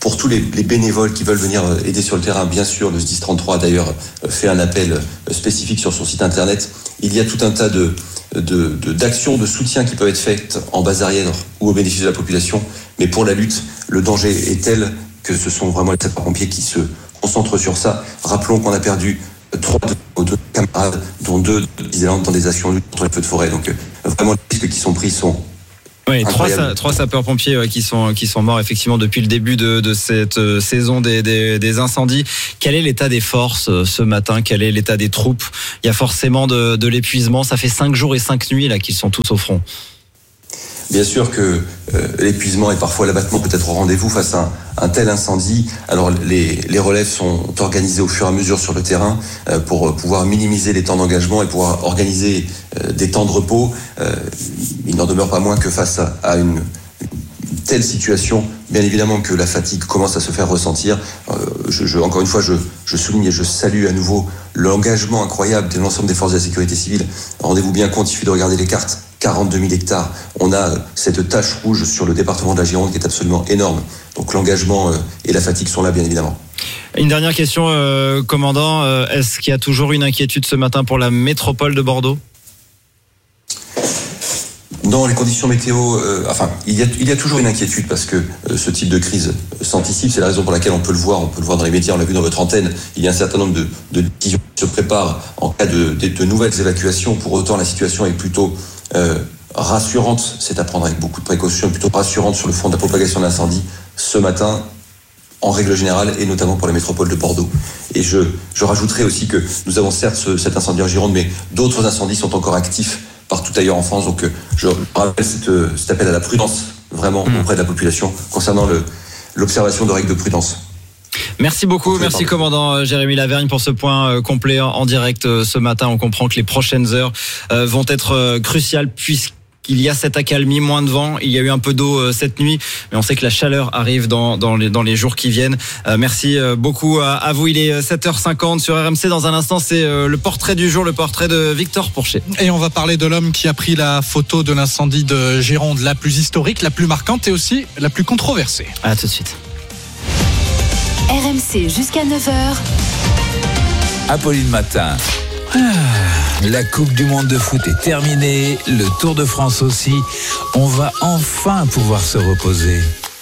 Pour tous les, les bénévoles qui veulent venir aider sur le terrain, bien sûr, le S dix trente-trois a d'ailleurs fait un appel spécifique sur son site internet. Il y a tout un tas de, de, de, d'actions de soutien qui peuvent être faites en base arrière ou au bénéfice de la population. Mais pour la lutte, le danger est tel que ce sont vraiment les sapeurs-pompiers qui se concentrent sur ça. Rappelons qu'on a perdu trois de nos deux camarades, dont deux dans des actions contre les feux de forêt. Donc vraiment, les risques qui sont pris sont... Oui, trois, trois sapeurs-pompiers ouais, qui sont qui sont morts effectivement depuis le début de, de cette euh, saison des, des, des incendies. Quel est l'état des forces euh, ce matin? Quel est l'état des troupes? Il y a forcément de, de l'épuisement. Ça fait cinq jours et cinq nuits là qu'ils sont tous au front. Bien sûr que euh, l'épuisement et parfois l'abattement peut être au rendez-vous face à un, un tel incendie. Alors les, les relèves sont organisées au fur et à mesure sur le terrain euh, pour pouvoir minimiser les temps d'engagement et pouvoir organiser euh, des temps de repos. Euh, il n'en demeure pas moins que face à, à une, une telle situation, bien évidemment que la fatigue commence à se faire ressentir. Euh, je, je, encore une fois, je, je souligne et je salue à nouveau l'engagement incroyable de l'ensemble des forces de la sécurité civile. Rendez-vous bien compte, il suffit de regarder les cartes. quarante-deux mille hectares. On a cette tache rouge sur le département de la Gironde qui est absolument énorme. Donc l'engagement et la fatigue sont là, bien évidemment. Une dernière question, euh, commandant. Euh, est-ce qu'il y a toujours une inquiétude ce matin pour la métropole de Bordeaux ? Non, les conditions météo, euh, enfin, il y, a, il y a toujours une inquiétude parce que euh, ce type de crise s'anticipe. C'est la raison pour laquelle on peut le voir, on peut le voir dans les médias, on l'a vu dans votre antenne. Il y a un certain nombre de, de décisions qui se préparent en cas de, de, de nouvelles évacuations. Pour autant, la situation est plutôt euh, rassurante. C'est à prendre avec beaucoup de précautions, plutôt rassurante sur le front de la propagation de l'incendie ce matin, en règle générale, et notamment pour la métropole de Bordeaux. Et je, je rajouterai aussi que nous avons certes ce, cet incendie en Gironde, mais d'autres incendies sont encore actifs partout ailleurs en France. Donc je rappelle cette, cet appel à la prudence vraiment mmh. auprès de la population concernant le, l'observation de règles de prudence. Merci beaucoup, merci commandant Jérémy Lavergne pour ce point complet en direct ce matin. On comprend que les prochaines heures vont être cruciales puisque il y a cette accalmie, moins de vent, il y a eu un peu d'eau cette nuit, mais on sait que la chaleur arrive dans, dans, les, dans les jours qui viennent. Euh, merci beaucoup à, à vous. Il est sept heures cinquante sur R M C. Dans un instant, c'est le portrait du jour, le portrait de Victor Pourchet. Et on va parler de l'homme qui a pris la photo de l'incendie de Gironde, la plus historique, la plus marquante et aussi la plus controversée. À tout de suite. R M C jusqu'à neuf heures. Apolline Matin. La Coupe du Monde de foot est terminée, le Tour de France aussi. On va enfin pouvoir se reposer.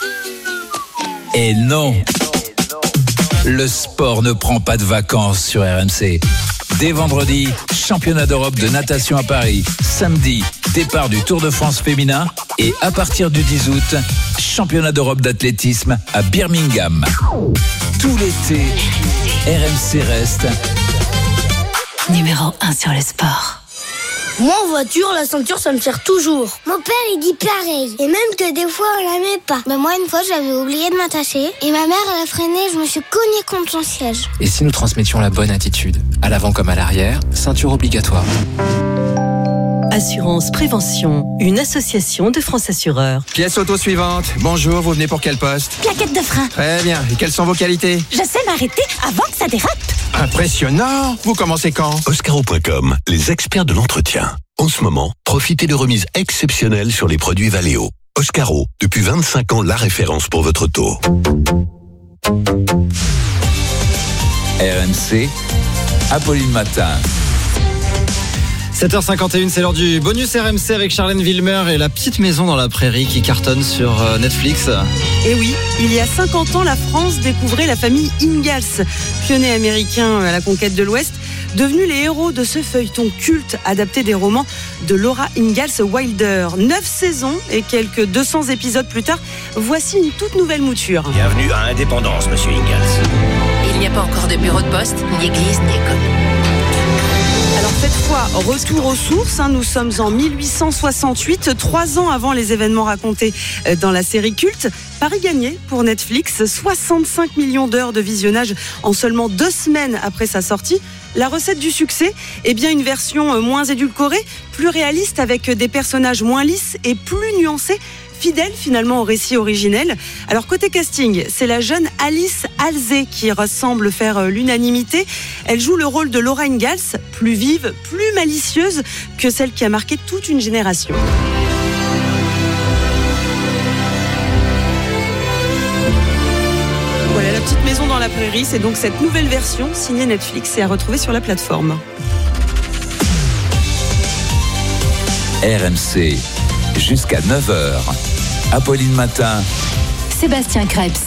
Et non, le sport ne prend pas de vacances sur R M C. Dès vendredi, championnat d'Europe de natation à Paris. Samedi, départ du Tour de France féminin. Et à partir du dix août, championnat d'Europe d'athlétisme à Birmingham. Tout l'été, R M C reste numéro un sur le sport. Moi en voiture, la ceinture ça me sert toujours. Mon père il dit pareil. Et même que des fois on la met pas. Bah moi une fois j'avais oublié de m'attacher. Et ma mère elle a freiné, je me suis cognée contre son siège. Et si nous transmettions la bonne attitude, à l'avant comme à l'arrière, ceinture obligatoire. Assurance Prévention, une association de France Assureurs. Pièce auto suivante. Bonjour, vous venez pour quel poste? Plaquette de frein. Très bien. Et quelles sont vos qualités? Je sais m'arrêter avant que ça dérape. Impressionnant. Vous commencez quand? Oscaro point com, les experts de l'entretien. En ce moment, profitez de remises exceptionnelles sur les produits Valeo. Oscaro, depuis vingt-cinq ans, la référence pour votre auto. R M C, Apolline Matin. sept heures cinquante et une, c'est l'heure du bonus R M C avec Charlène Wilmer et la petite maison dans la prairie qui cartonne sur Netflix. Et oui, il y a cinquante ans, la France découvrait la famille Ingalls, pionniers américains à la conquête de l'Ouest, devenus les héros de ce feuilleton culte adapté des romans de Laura Ingalls Wilder. Neuf saisons et quelques deux cents épisodes plus tard, voici une toute nouvelle mouture. Bienvenue à Indépendance, monsieur Ingalls. Il n'y a pas encore de bureau de poste, ni église, ni école. Alors cette fois, retour aux sources, hein, nous sommes en mille huit cent soixante-huit, trois ans avant les événements racontés dans la série culte. Pari gagné pour Netflix, soixante-cinq millions d'heures de visionnage en seulement deux semaines après sa sortie. La recette du succès, eh bien une version moins édulcorée, plus réaliste avec des personnages moins lisses et plus nuancés, fidèle finalement au récit originel. Alors côté casting, c'est la jeune Alice Halsey qui ressemble faire l'unanimité. Elle joue le rôle de Laura Ingalls, plus vive, plus malicieuse que celle qui a marqué toute une génération. la prairie. C'est donc cette nouvelle version signée Netflix et à retrouver sur la plateforme. R M C, jusqu'à neuf heures. Apolline Matin. Sébastien Krebs.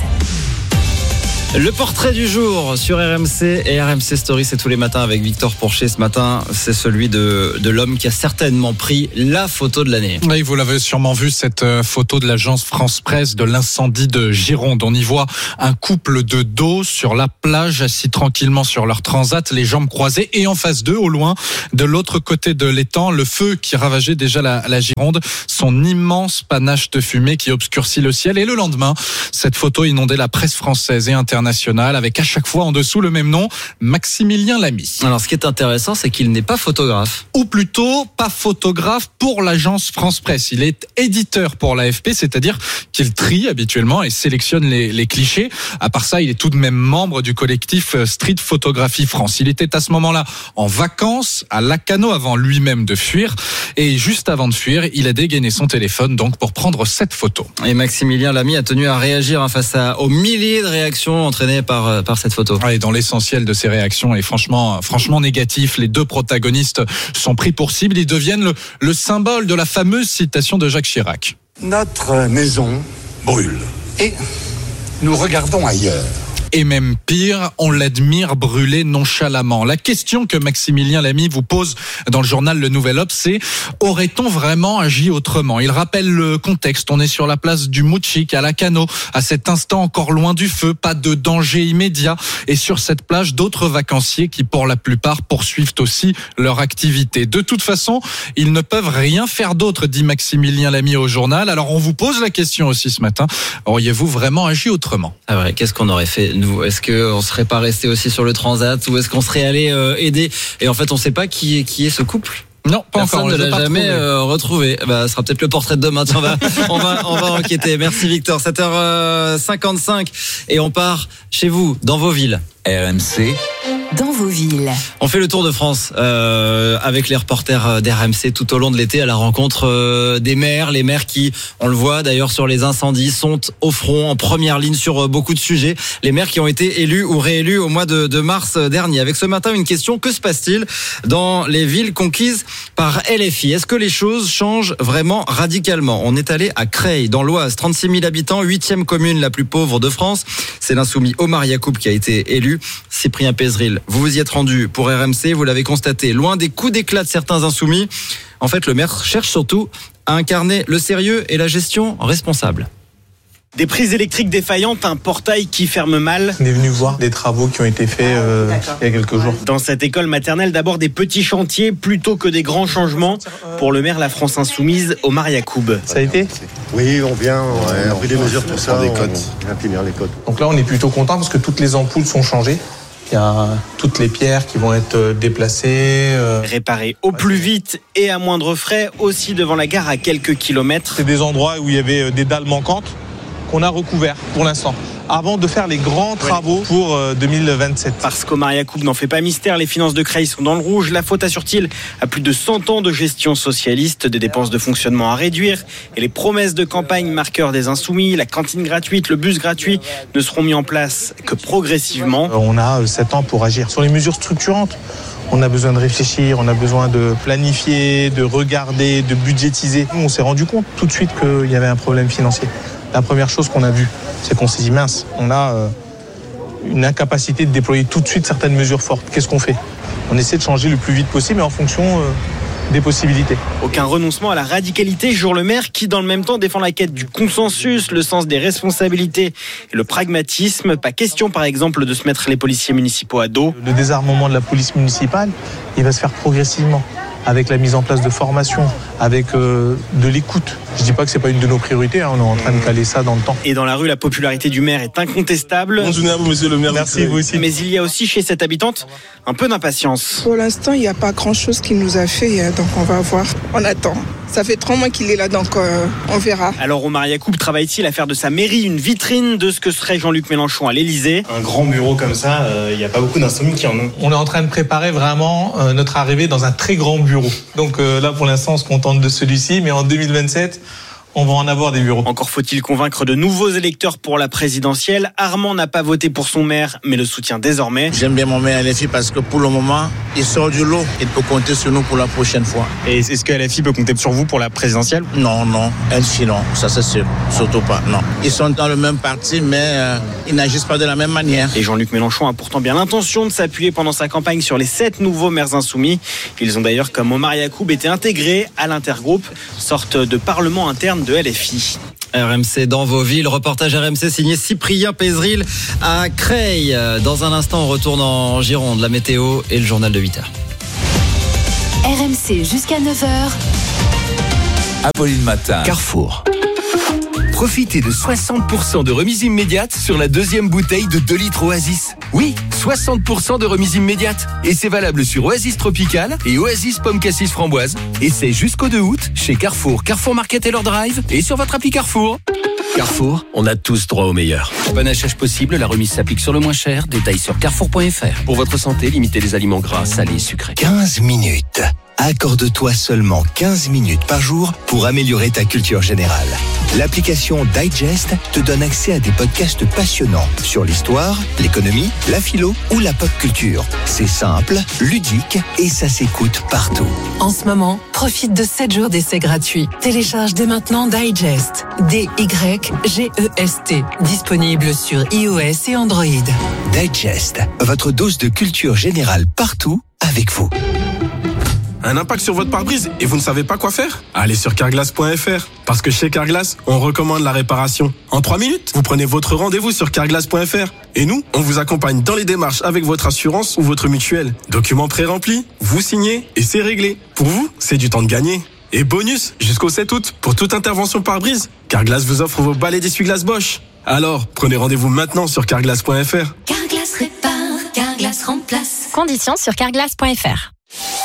Le portrait du jour sur R M C et R M C Story, c'est tous les matins avec Victor Pourchet. Ce matin, c'est celui de, de l'homme qui a certainement pris la photo de l'année. Oui, vous l'avez sûrement vu, cette photo de l'agence France Presse de l'incendie de Gironde. On y voit un couple de dos sur la plage, assis tranquillement sur leur transat, les jambes croisées, et en face d'eux, au loin, de l'autre côté de l'étang, le feu qui ravageait déjà la, la Gironde, son immense panache de fumée qui obscurcit le ciel. Et le lendemain, cette photo inondait la presse française et internationale, avec à chaque fois en dessous le même nom, Maximilien Lamy. Alors ce qui est intéressant, c'est qu'il n'est pas photographe. Ou plutôt pas photographe pour l'agence France Presse. Il est éditeur pour l'A F P, c'est-à-dire qu'il trie habituellement et sélectionne les, les clichés. À part ça, il est tout de même membre du collectif Street Photographie France. Il était à ce moment-là en vacances à Lacanau avant lui-même de fuir. Et juste avant de fuir, il a dégainé son téléphone donc pour prendre cette photo. Et Maximilien Lamy a tenu à réagir hein, face à, aux milliers de réactions entraînées par, par cette photo. Et dans l'essentiel de ces réactions est franchement, franchement négatif. Les deux protagonistes sont pris pour cible. Ils deviennent le, le symbole de la fameuse citation de Jacques Chirac. Notre maison brûle et nous regardons ailleurs. Et même pire, on l'admire brûler nonchalamment. La question que Maximilien Lamy vous pose dans le journal Le Nouvel Obs, c'est aurait-on vraiment agi autrement ? Il rappelle le contexte. On est sur la place du Moutchik à Lacanau, à cet instant encore loin du feu, pas de danger immédiat. Et sur cette plage, d'autres vacanciers qui, pour la plupart, poursuivent aussi leur activité. De toute façon, ils ne peuvent rien faire d'autre, dit Maximilien Lamy au journal. Alors on vous pose la question aussi ce matin. Auriez-vous vraiment agi autrement ? Ah ouais, qu'est-ce qu'on aurait fait ? Est-ce qu'on serait pas resté aussi sur le transat ou est-ce qu'on serait allé euh, aider ? Et en fait, on ne sait pas qui est, qui est ce couple. Non, pas Personne encore. ne l'a jamais euh, retrouvé. Bah, ce sera peut-être le portrait de demain. On va, on va, on va enquêter. Merci Victor. sept heures cinquante-cinq et on part chez vous, dans vos villes. R M C. Dans vos villes. On fait le tour de France euh, avec les reporters d'R M C tout au long de l'été à la rencontre euh, des maires. Les maires qui, on le voit d'ailleurs sur les incendies, sont au front, en première ligne sur euh, beaucoup de sujets. Les maires qui ont été élus ou réélus au mois de, de mars dernier. Avec ce matin une question, que se passe-t-il dans les villes conquises par L F I ? Est-ce que les choses changent vraiment radicalement ? On est allé à Creil, dans l'Oise, trente-six mille habitants, huitième commune la plus pauvre de France. C'est l'insoumis Omar Yacoub qui a été élu. Cyprien Pézeril, vous vous y êtes rendu pour R M C, vous l'avez constaté, loin des coups d'éclat de certains insoumis. En fait, le maire cherche surtout à incarner le sérieux et la gestion responsable. Des prises électriques défaillantes, un portail qui ferme mal. On est venu voir des travaux qui ont été faits euh, il y a quelques jours. Dans cette école maternelle, d'abord des petits chantiers plutôt que des grands changements. Pour le maire La France Insoumise, Omar Yacoub. Ça a été ? Oui, on vient, on a pris des mesures pour ça, on vient finir les codes. Donc là, on est plutôt content parce que toutes les ampoules sont changées. Il y a toutes les pierres qui vont être déplacées. Euh... Réparées au plus vite et à moindre frais, aussi devant la gare à quelques kilomètres. C'est des endroits où il y avait des dalles manquantes qu'on a recouvertes pour l'instant, avant de faire les grands travaux oui. pour deux mille vingt-sept. Parce qu'Omar Yacoub n'en fait pas mystère, les finances de Creil sont dans le rouge. La faute assure-t-il à plus de cent ans de gestion socialiste, des dépenses de fonctionnement à réduire et les promesses de campagne marqueurs des insoumis, la cantine gratuite, le bus gratuit ne seront mis en place que progressivement. On a sept ans pour agir. Sur les mesures structurantes, on a besoin de réfléchir, on a besoin de planifier, de regarder, de budgétiser. Nous, on s'est rendu compte tout de suite qu'il y avait un problème financier. La première chose qu'on a vue, c'est qu'on s'est dit mince, on a euh, une incapacité de déployer tout de suite certaines mesures fortes. Qu'est-ce qu'on fait ? On essaie de changer le plus vite possible, mais en fonction euh, des possibilités. Aucun renoncement à la radicalité, jure le maire, qui dans le même temps défend la quête du consensus, le sens des responsabilités et le pragmatisme. Pas question par exemple de se mettre les policiers municipaux à dos. Le désarmement de la police municipale, il va se faire progressivement, avec la mise en place de formations, avec euh, de l'écoute. Je ne dis pas que ce n'est pas une de nos priorités, hein, on est en train de caler ça dans le temps. Et dans la rue, la popularité du maire est incontestable. Bonne journée à vous, monsieur le maire. Merci, vous aussi. Mais il y a aussi chez cette habitante un peu d'impatience. Pour l'instant, il n'y a pas grand-chose qu'il nous a fait, donc on va voir. On attend. Ça fait trois mois qu'il est là, donc euh, on verra. Alors Omar Yacoub travaille-t-il à faire de sa mairie une vitrine de ce que serait Jean-Luc Mélenchon à l'Élysée ? Un grand bureau comme ça, il euh, n'y a pas beaucoup d'insoumis qui en ont. On est en train de préparer vraiment euh, notre arrivée dans un très grand bureau. Donc euh, là, pour l'instant, on se contente de celui-ci, mais en deux mille vingt-sept, on va en avoir des bureaux. Encore faut-il convaincre de nouveaux électeurs pour la présidentielle. Armand n'a pas voté pour son maire, mais le soutient désormais. J'aime bien mon maire L F I parce que pour le moment, il sort du lot. Il peut compter sur nous pour la prochaine fois. Et est-ce que L F I peut compter sur vous pour la présidentielle? Non, non, L F I non, ça c'est sûr, surtout pas, non. Ils sont dans le même parti, mais euh, ils n'agissent pas de la même manière. Et Jean-Luc Mélenchon a pourtant bien l'intention de s'appuyer pendant sa campagne sur les sept nouveaux maires insoumis. Ils ont d'ailleurs, comme Omar Yacoub, été intégrés à l'intergroupe, sorte de parlement interne de L F I. R M C dans vos villes, reportage R M C signé Cyprien Pézeril à Creil. Dans un instant, on retourne en Gironde, la météo et le journal de huit heures. R M C jusqu'à neuf heures. Apolline Matin. Carrefour. Profitez de soixante pour cent de remise immédiate sur la deuxième bouteille de deux litres Oasis. Oui, soixante pour cent de remise immédiate. Et c'est valable sur Oasis Tropical et Oasis Pomme Cassis Framboise. Et c'est jusqu'au deux août chez Carrefour, Carrefour Market et leur Drive et sur votre appli Carrefour. Carrefour, on a tous droit au meilleur. Bon achat possible, la remise s'applique sur le moins cher. Détails sur carrefour point f r. Pour votre santé, limitez les aliments gras, salés, sucrés. quinze minutes. Accorde-toi seulement quinze minutes par jour pour améliorer ta culture générale. L'application Digest te donne accès à des podcasts passionnants sur l'histoire, l'économie, la philo ou la pop culture. C'est simple, ludique et ça s'écoute partout. En ce moment, profite de sept jours d'essai gratuits. Télécharge dès maintenant Digest. D Y G E S T. Disponible sur iOS et Android. Digest, votre dose de culture générale partout avec vous. Un impact sur votre pare-brise et vous ne savez pas quoi faire? Allez sur carglass point f r. Parce que chez Carglass, on recommande la réparation. En trois minutes, vous prenez votre rendez-vous sur carglass point f r. Et nous, on vous accompagne dans les démarches avec votre assurance ou votre mutuelle. Documents pré-remplis, vous signez et c'est réglé. Pour vous, c'est du temps de gagner. Et bonus, jusqu'au sept août, pour toute intervention pare-brise, Carglass vous offre vos balais d'essuie-glace Bosch. Alors, prenez rendez-vous maintenant sur carglass point f r. Carglass répare, Carglass remplace. Conditions sur carglass point f r.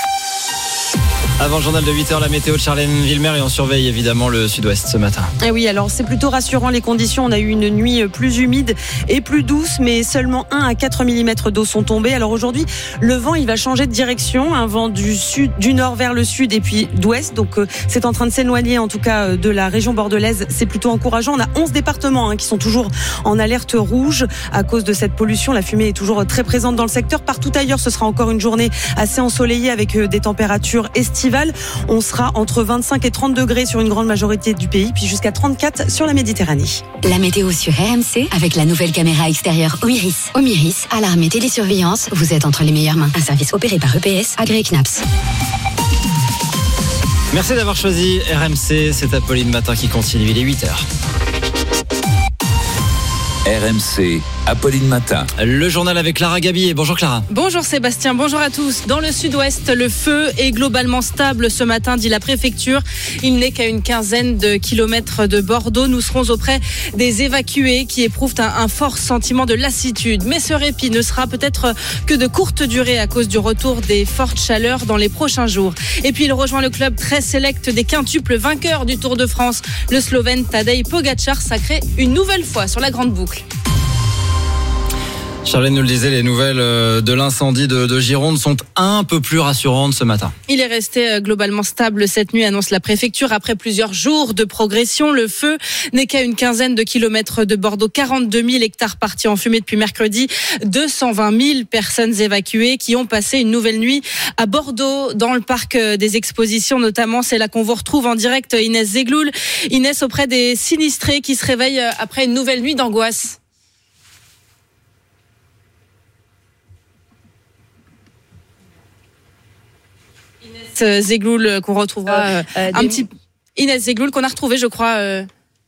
Avant le journal de huit heures, la météo de Charlène Villemer et on surveille évidemment le sud-ouest ce matin. Et oui, alors c'est plutôt rassurant les conditions. On a eu une nuit plus humide et plus douce, mais seulement un à quatre millimètres d'eau sont tombés. Alors aujourd'hui, le vent il va changer de direction, un vent du sud, du nord vers le sud et puis d'ouest. Donc euh, c'est en train de s'éloigner en tout cas de la région bordelaise. C'est plutôt encourageant. On a onze départements hein, qui sont toujours en alerte rouge à cause de cette pollution. La fumée est toujours très présente dans le secteur. Partout ailleurs, ce sera encore une journée assez ensoleillée avec euh, des températures estivales. On sera entre vingt-cinq et trente degrés sur une grande majorité du pays, puis jusqu'à trente-quatre sur la Méditerranée. La météo sur R M C avec la nouvelle caméra extérieure Omiris. Omiris, alarme et télésurveillance, vous êtes entre les meilleures mains. Un service opéré par E P S, agréé C N A P S. Merci d'avoir choisi R M C, c'est Apolline Matin qui continue, il est huit heures. R M C, Apolline Matin. Le journal avec Clara Gabillet. Bonjour Clara. Bonjour Sébastien, bonjour à tous. Dans le sud-ouest, le feu est globalement stable ce matin, dit la préfecture. Il n'est qu'à une quinzaine de kilomètres de Bordeaux. Nous serons auprès des évacués qui éprouvent un, un fort sentiment de lassitude. Mais ce répit ne sera peut-être que de courte durée à cause du retour des fortes chaleurs dans les prochains jours. Et puis il rejoint le club très sélect des quintuples vainqueurs du Tour de France. Le Slovène Tadej Pogačar sacré une nouvelle fois sur la grande boucle. Charlène nous le disait, les nouvelles de l'incendie de, de Gironde sont un peu plus rassurantes ce matin. Il est resté globalement stable cette nuit, annonce la préfecture. Après plusieurs jours de progression, le feu n'est qu'à une quinzaine de kilomètres de Bordeaux. quarante-deux mille hectares partis en fumée depuis mercredi. deux cent vingt mille personnes évacuées qui ont passé une nouvelle nuit à Bordeaux, dans le parc des expositions notamment. C'est là qu'on vous retrouve en direct Inès Zegloul. Inès, auprès des sinistrés qui se réveillent après une nouvelle nuit d'angoisse. Zegloul qu'on retrouvera euh, euh, un des... petit Inès Zegloul qu'on a retrouvé je crois euh...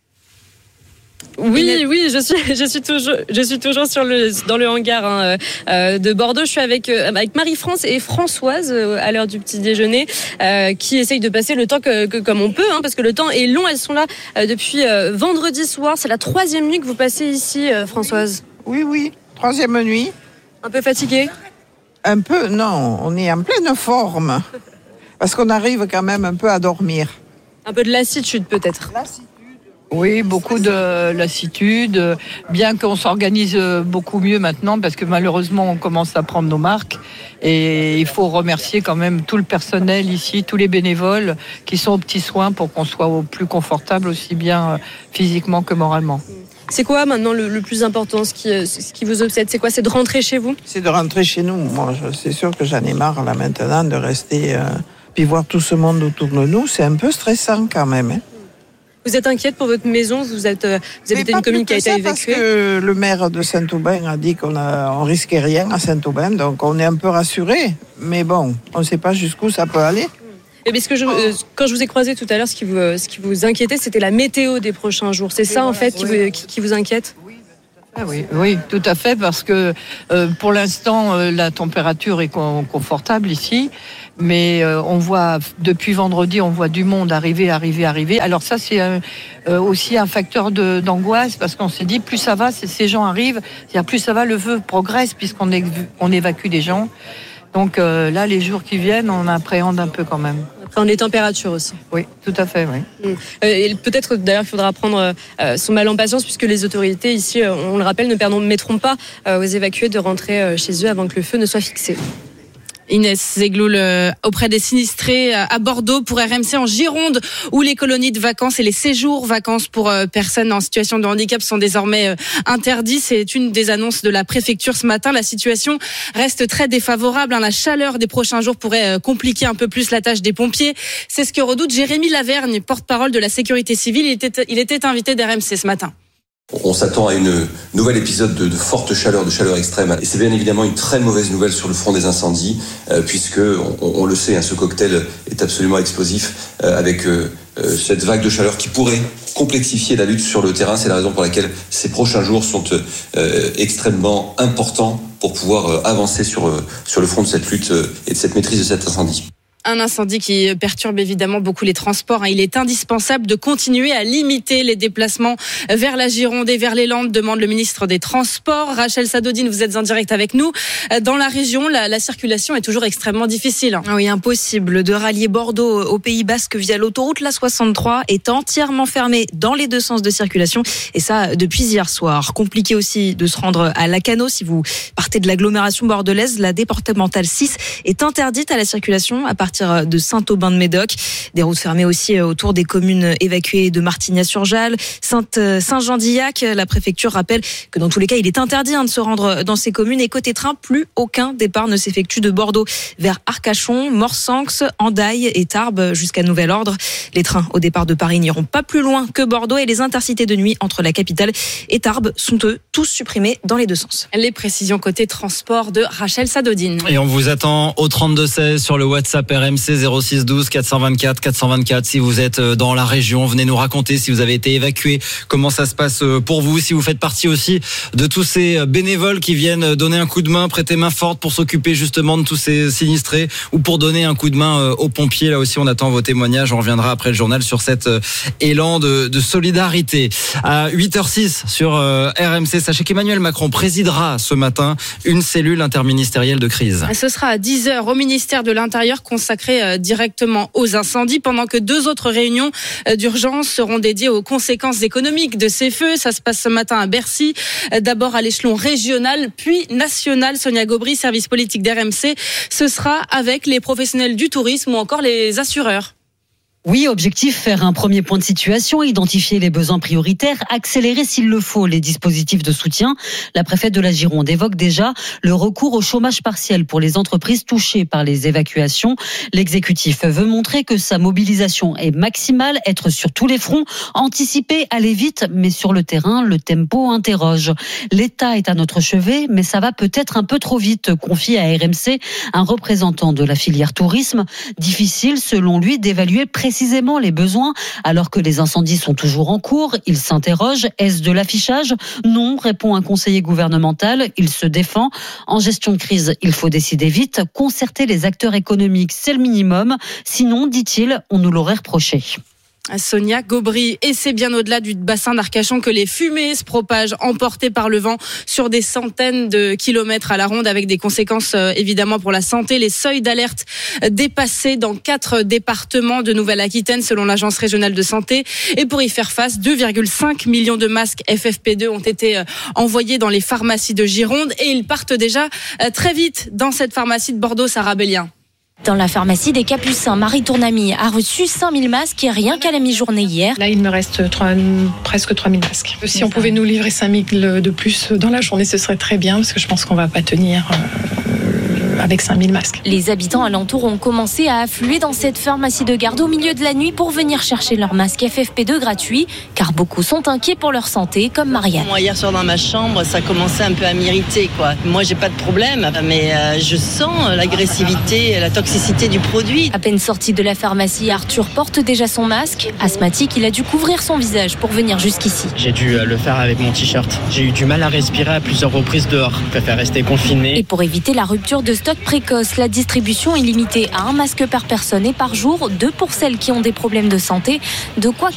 Oui, Inès... oui, je suis, je suis toujours, je suis toujours sur le, dans le hangar hein, euh, de Bordeaux. Je suis avec euh, avec Marie-France et Françoise euh, à l'heure du petit déjeuner, euh, qui essayent de passer le temps que, que comme on peut, hein, parce que le temps est long. Elles sont là euh, depuis euh, vendredi soir. C'est la troisième nuit que vous passez ici, euh, Françoise. Oui, oui, troisième nuit. Un peu fatiguée? Un peu, non. On est en pleine forme. Parce qu'on arrive quand même un peu à dormir. Un peu de lassitude peut-être. Lassitude, Oui, beaucoup de lassitude, bien qu'on s'organise beaucoup mieux maintenant parce que malheureusement on commence à prendre nos marques et il faut remercier quand même tout le personnel ici, tous les bénévoles qui sont aux petits soins pour qu'on soit au plus confortable aussi bien physiquement que moralement. C'est quoi maintenant le, le plus important, ce qui, ce qui vous obsède? C'est quoi? C'est de rentrer chez vous? C'est de rentrer chez nous. Moi, je, c'est sûr que j'en ai marre là maintenant de rester euh, puis voir tout ce monde autour de nous. C'est un peu stressant quand même. Hein. Vous êtes inquiète pour votre maison? Vous êtes, vous habitez une commune qui a été évacuée? Parce que le maire de Saint-Aubin a dit qu'on a, on risquait rien à Saint-Aubin, donc on est un peu rassurés. Mais bon, on ne sait pas jusqu'où ça peut aller. Et parce que je, euh, quand je vous ai croisé tout à l'heure, ce qui vous, ce qui vous inquiétait, c'était la météo des prochains jours. C'est ça en fait qui vous, qui, qui vous inquiète? Ah oui, oui, tout à fait, parce que euh, pour l'instant, euh, la température est con- confortable ici, mais euh, on voit, depuis vendredi, on voit du monde arriver, arriver, arriver. Alors ça, c'est un, euh, aussi un facteur de, d'angoisse, parce qu'on s'est dit, plus ça va, ces gens arrivent, c'est-à-dire plus ça va, le feu progresse, puisqu'on é- on évacue des gens. Donc euh, là, les jours qui viennent, on appréhende un peu quand même. Après, les températures aussi. Oui, tout à fait, oui. Euh, et peut-être d'ailleurs qu'il faudra prendre euh, son mal en patience, puisque les autorités ici, euh, on le rappelle, ne permettront pas euh, aux évacués de rentrer euh, chez eux avant que le feu ne soit fixé. Inès Zegloul euh, auprès des sinistrés euh, à Bordeaux pour R M C en Gironde, où les colonies de vacances et les séjours vacances pour euh, personnes en situation de handicap sont désormais euh, interdits. C'est une des annonces de la préfecture ce matin. La situation reste très défavorable. Hein. La chaleur des prochains jours pourrait euh, compliquer un peu plus la tâche des pompiers. C'est ce que redoute Jérémy Lavergne, porte-parole de la sécurité civile. Il était, il était invité d'R M C ce matin. On s'attend à une nouvel épisode de, de forte chaleur, de chaleur extrême. Et c'est bien évidemment une très mauvaise nouvelle sur le front des incendies, euh, puisque, on, on le sait, hein, ce cocktail est absolument explosif, euh, avec euh, euh, cette vague de chaleur qui pourrait complexifier la lutte sur le terrain. C'est la raison pour laquelle ces prochains jours sont euh, extrêmement importants pour pouvoir euh, avancer sur, euh, sur le front de cette lutte euh, et de cette maîtrise de cet incendie. Un incendie qui perturbe évidemment beaucoup les transports. Il est indispensable de continuer à limiter les déplacements vers la Gironde et vers les Landes, demande le ministre des Transports. Rachel Sadodine, vous êtes en direct avec nous. Dans la région, la, la circulation est toujours extrêmement difficile. Oui, impossible de rallier Bordeaux au Pays Basque via l'autoroute. La soixante-trois est entièrement fermée dans les deux sens de circulation. Et ça, depuis hier soir. Compliqué aussi de se rendre à Lacanau. Si vous partez de l'agglomération bordelaise, la départementale six est interdite à la circulation à partir de Saint-Aubin-de-Médoc. Des routes fermées aussi autour des communes évacuées de Martignas-sur-Jalles, Saint-Jean-d'Illac. La préfecture rappelle que dans tous les cas, il est interdit de se rendre dans ces communes. Et côté train, plus aucun départ ne s'effectue de Bordeaux vers Arcachon, Morsanx, Andaille et Tarbes jusqu'à nouvel ordre. Les trains au départ de Paris n'iront pas plus loin que Bordeaux et les intercités de nuit entre la capitale et Tarbes sont eux tous supprimés dans les deux sens. Les précisions côté transport de Rachel Sadodine. Et on vous attend au trente-deux seize sur le WhatsApp R M C zéro six douze quatre cent vingt-quatre quatre cent vingt-quatre. Si vous êtes dans la région, venez nous raconter si vous avez été évacué, comment ça se passe pour vous, si vous faites partie aussi de tous ces bénévoles qui viennent donner un coup de main, prêter main forte pour s'occuper justement de tous ces sinistrés ou pour donner un coup de main aux pompiers. Là aussi, on attend vos témoignages. On reviendra après le journal sur cet élan de, de solidarité. À huit heures six sur R M C, sachez qu'Emmanuel Macron présidera ce matin une cellule interministérielle de crise. Ce sera à dix heures au ministère de l'Intérieur consacré directement aux incendies, pendant que deux autres réunions d'urgence seront dédiées aux conséquences économiques de ces feux. Ça se passe ce matin à Bercy, d'abord à l'échelon régional, puis national. Sonia Gobry, service politique d'R M C, ce sera avec les professionnels du tourisme ou encore les assureurs. Oui, objectif, faire un premier point de situation, identifier les besoins prioritaires, accélérer s'il le faut les dispositifs de soutien. La préfète de la Gironde évoque déjà le recours au chômage partiel pour les entreprises touchées par les évacuations. L'exécutif veut montrer que sa mobilisation est maximale, être sur tous les fronts, anticiper, aller vite, mais sur le terrain, le tempo interroge. L'État est à notre chevet, mais ça va peut-être un peu trop vite, confie à R M C un représentant de la filière tourisme. Difficile, selon lui, d'évaluer précisément précisément les besoins alors que les incendies sont toujours en cours. Il s'interroge, est-ce de l'affichage ? Non, répond un conseiller gouvernemental. Il se défend. En gestion de crise, il faut décider vite, concerter les acteurs économiques, c'est le minimum. Sinon, dit-il, on nous l'aurait reproché. Sonia Gobry. Et c'est bien au-delà du bassin d'Arcachon que les fumées se propagent, emportées par le vent sur des centaines de kilomètres à la ronde, avec des conséquences euh, évidemment pour la santé. Les seuils d'alerte dépassés dans quatre départements de Nouvelle-Aquitaine selon l'Agence régionale de santé. Et pour y faire face, deux virgule cinq millions de masques F F P deux ont été euh, envoyés dans les pharmacies de Gironde, et ils partent déjà euh, très vite dans cette pharmacie de Bordeaux, Sarah Bellien. Dans la pharmacie des Capucins, Marie Tournamy a reçu cinq mille masques et rien qu'à la mi-journée hier. Là, il me reste trois, presque trois mille masques. Si on pouvait nous livrer cinq mille de plus dans la journée, ce serait très bien, parce que je pense qu'on ne va pas tenir euh, avec cinq mille masques. Les habitants alentours ont commencé à affluer dans cette pharmacie de garde au milieu de la nuit pour venir chercher leurs masques F F P deux gratuits, car beaucoup sont inquiets pour leur santé, comme Marianne. Moi, hier soir dans ma chambre, ça commençait un peu à m'irriter, quoi. Moi, j'ai pas de problème, mais euh, je sens l'agressivité, la toxicité du produit. À peine sorti de la pharmacie, Arthur porte déjà son masque. Asthmatique, il a dû couvrir son visage pour venir jusqu'ici. J'ai dû le faire avec mon t-shirt. J'ai eu du mal à respirer à plusieurs reprises dehors. Je préfère rester confiné. Et pour éviter la rupture de stock précoce, la distribution est limitée à un masque par personne et par jour, deux pour celles qui ont des problèmes de santé. De quoi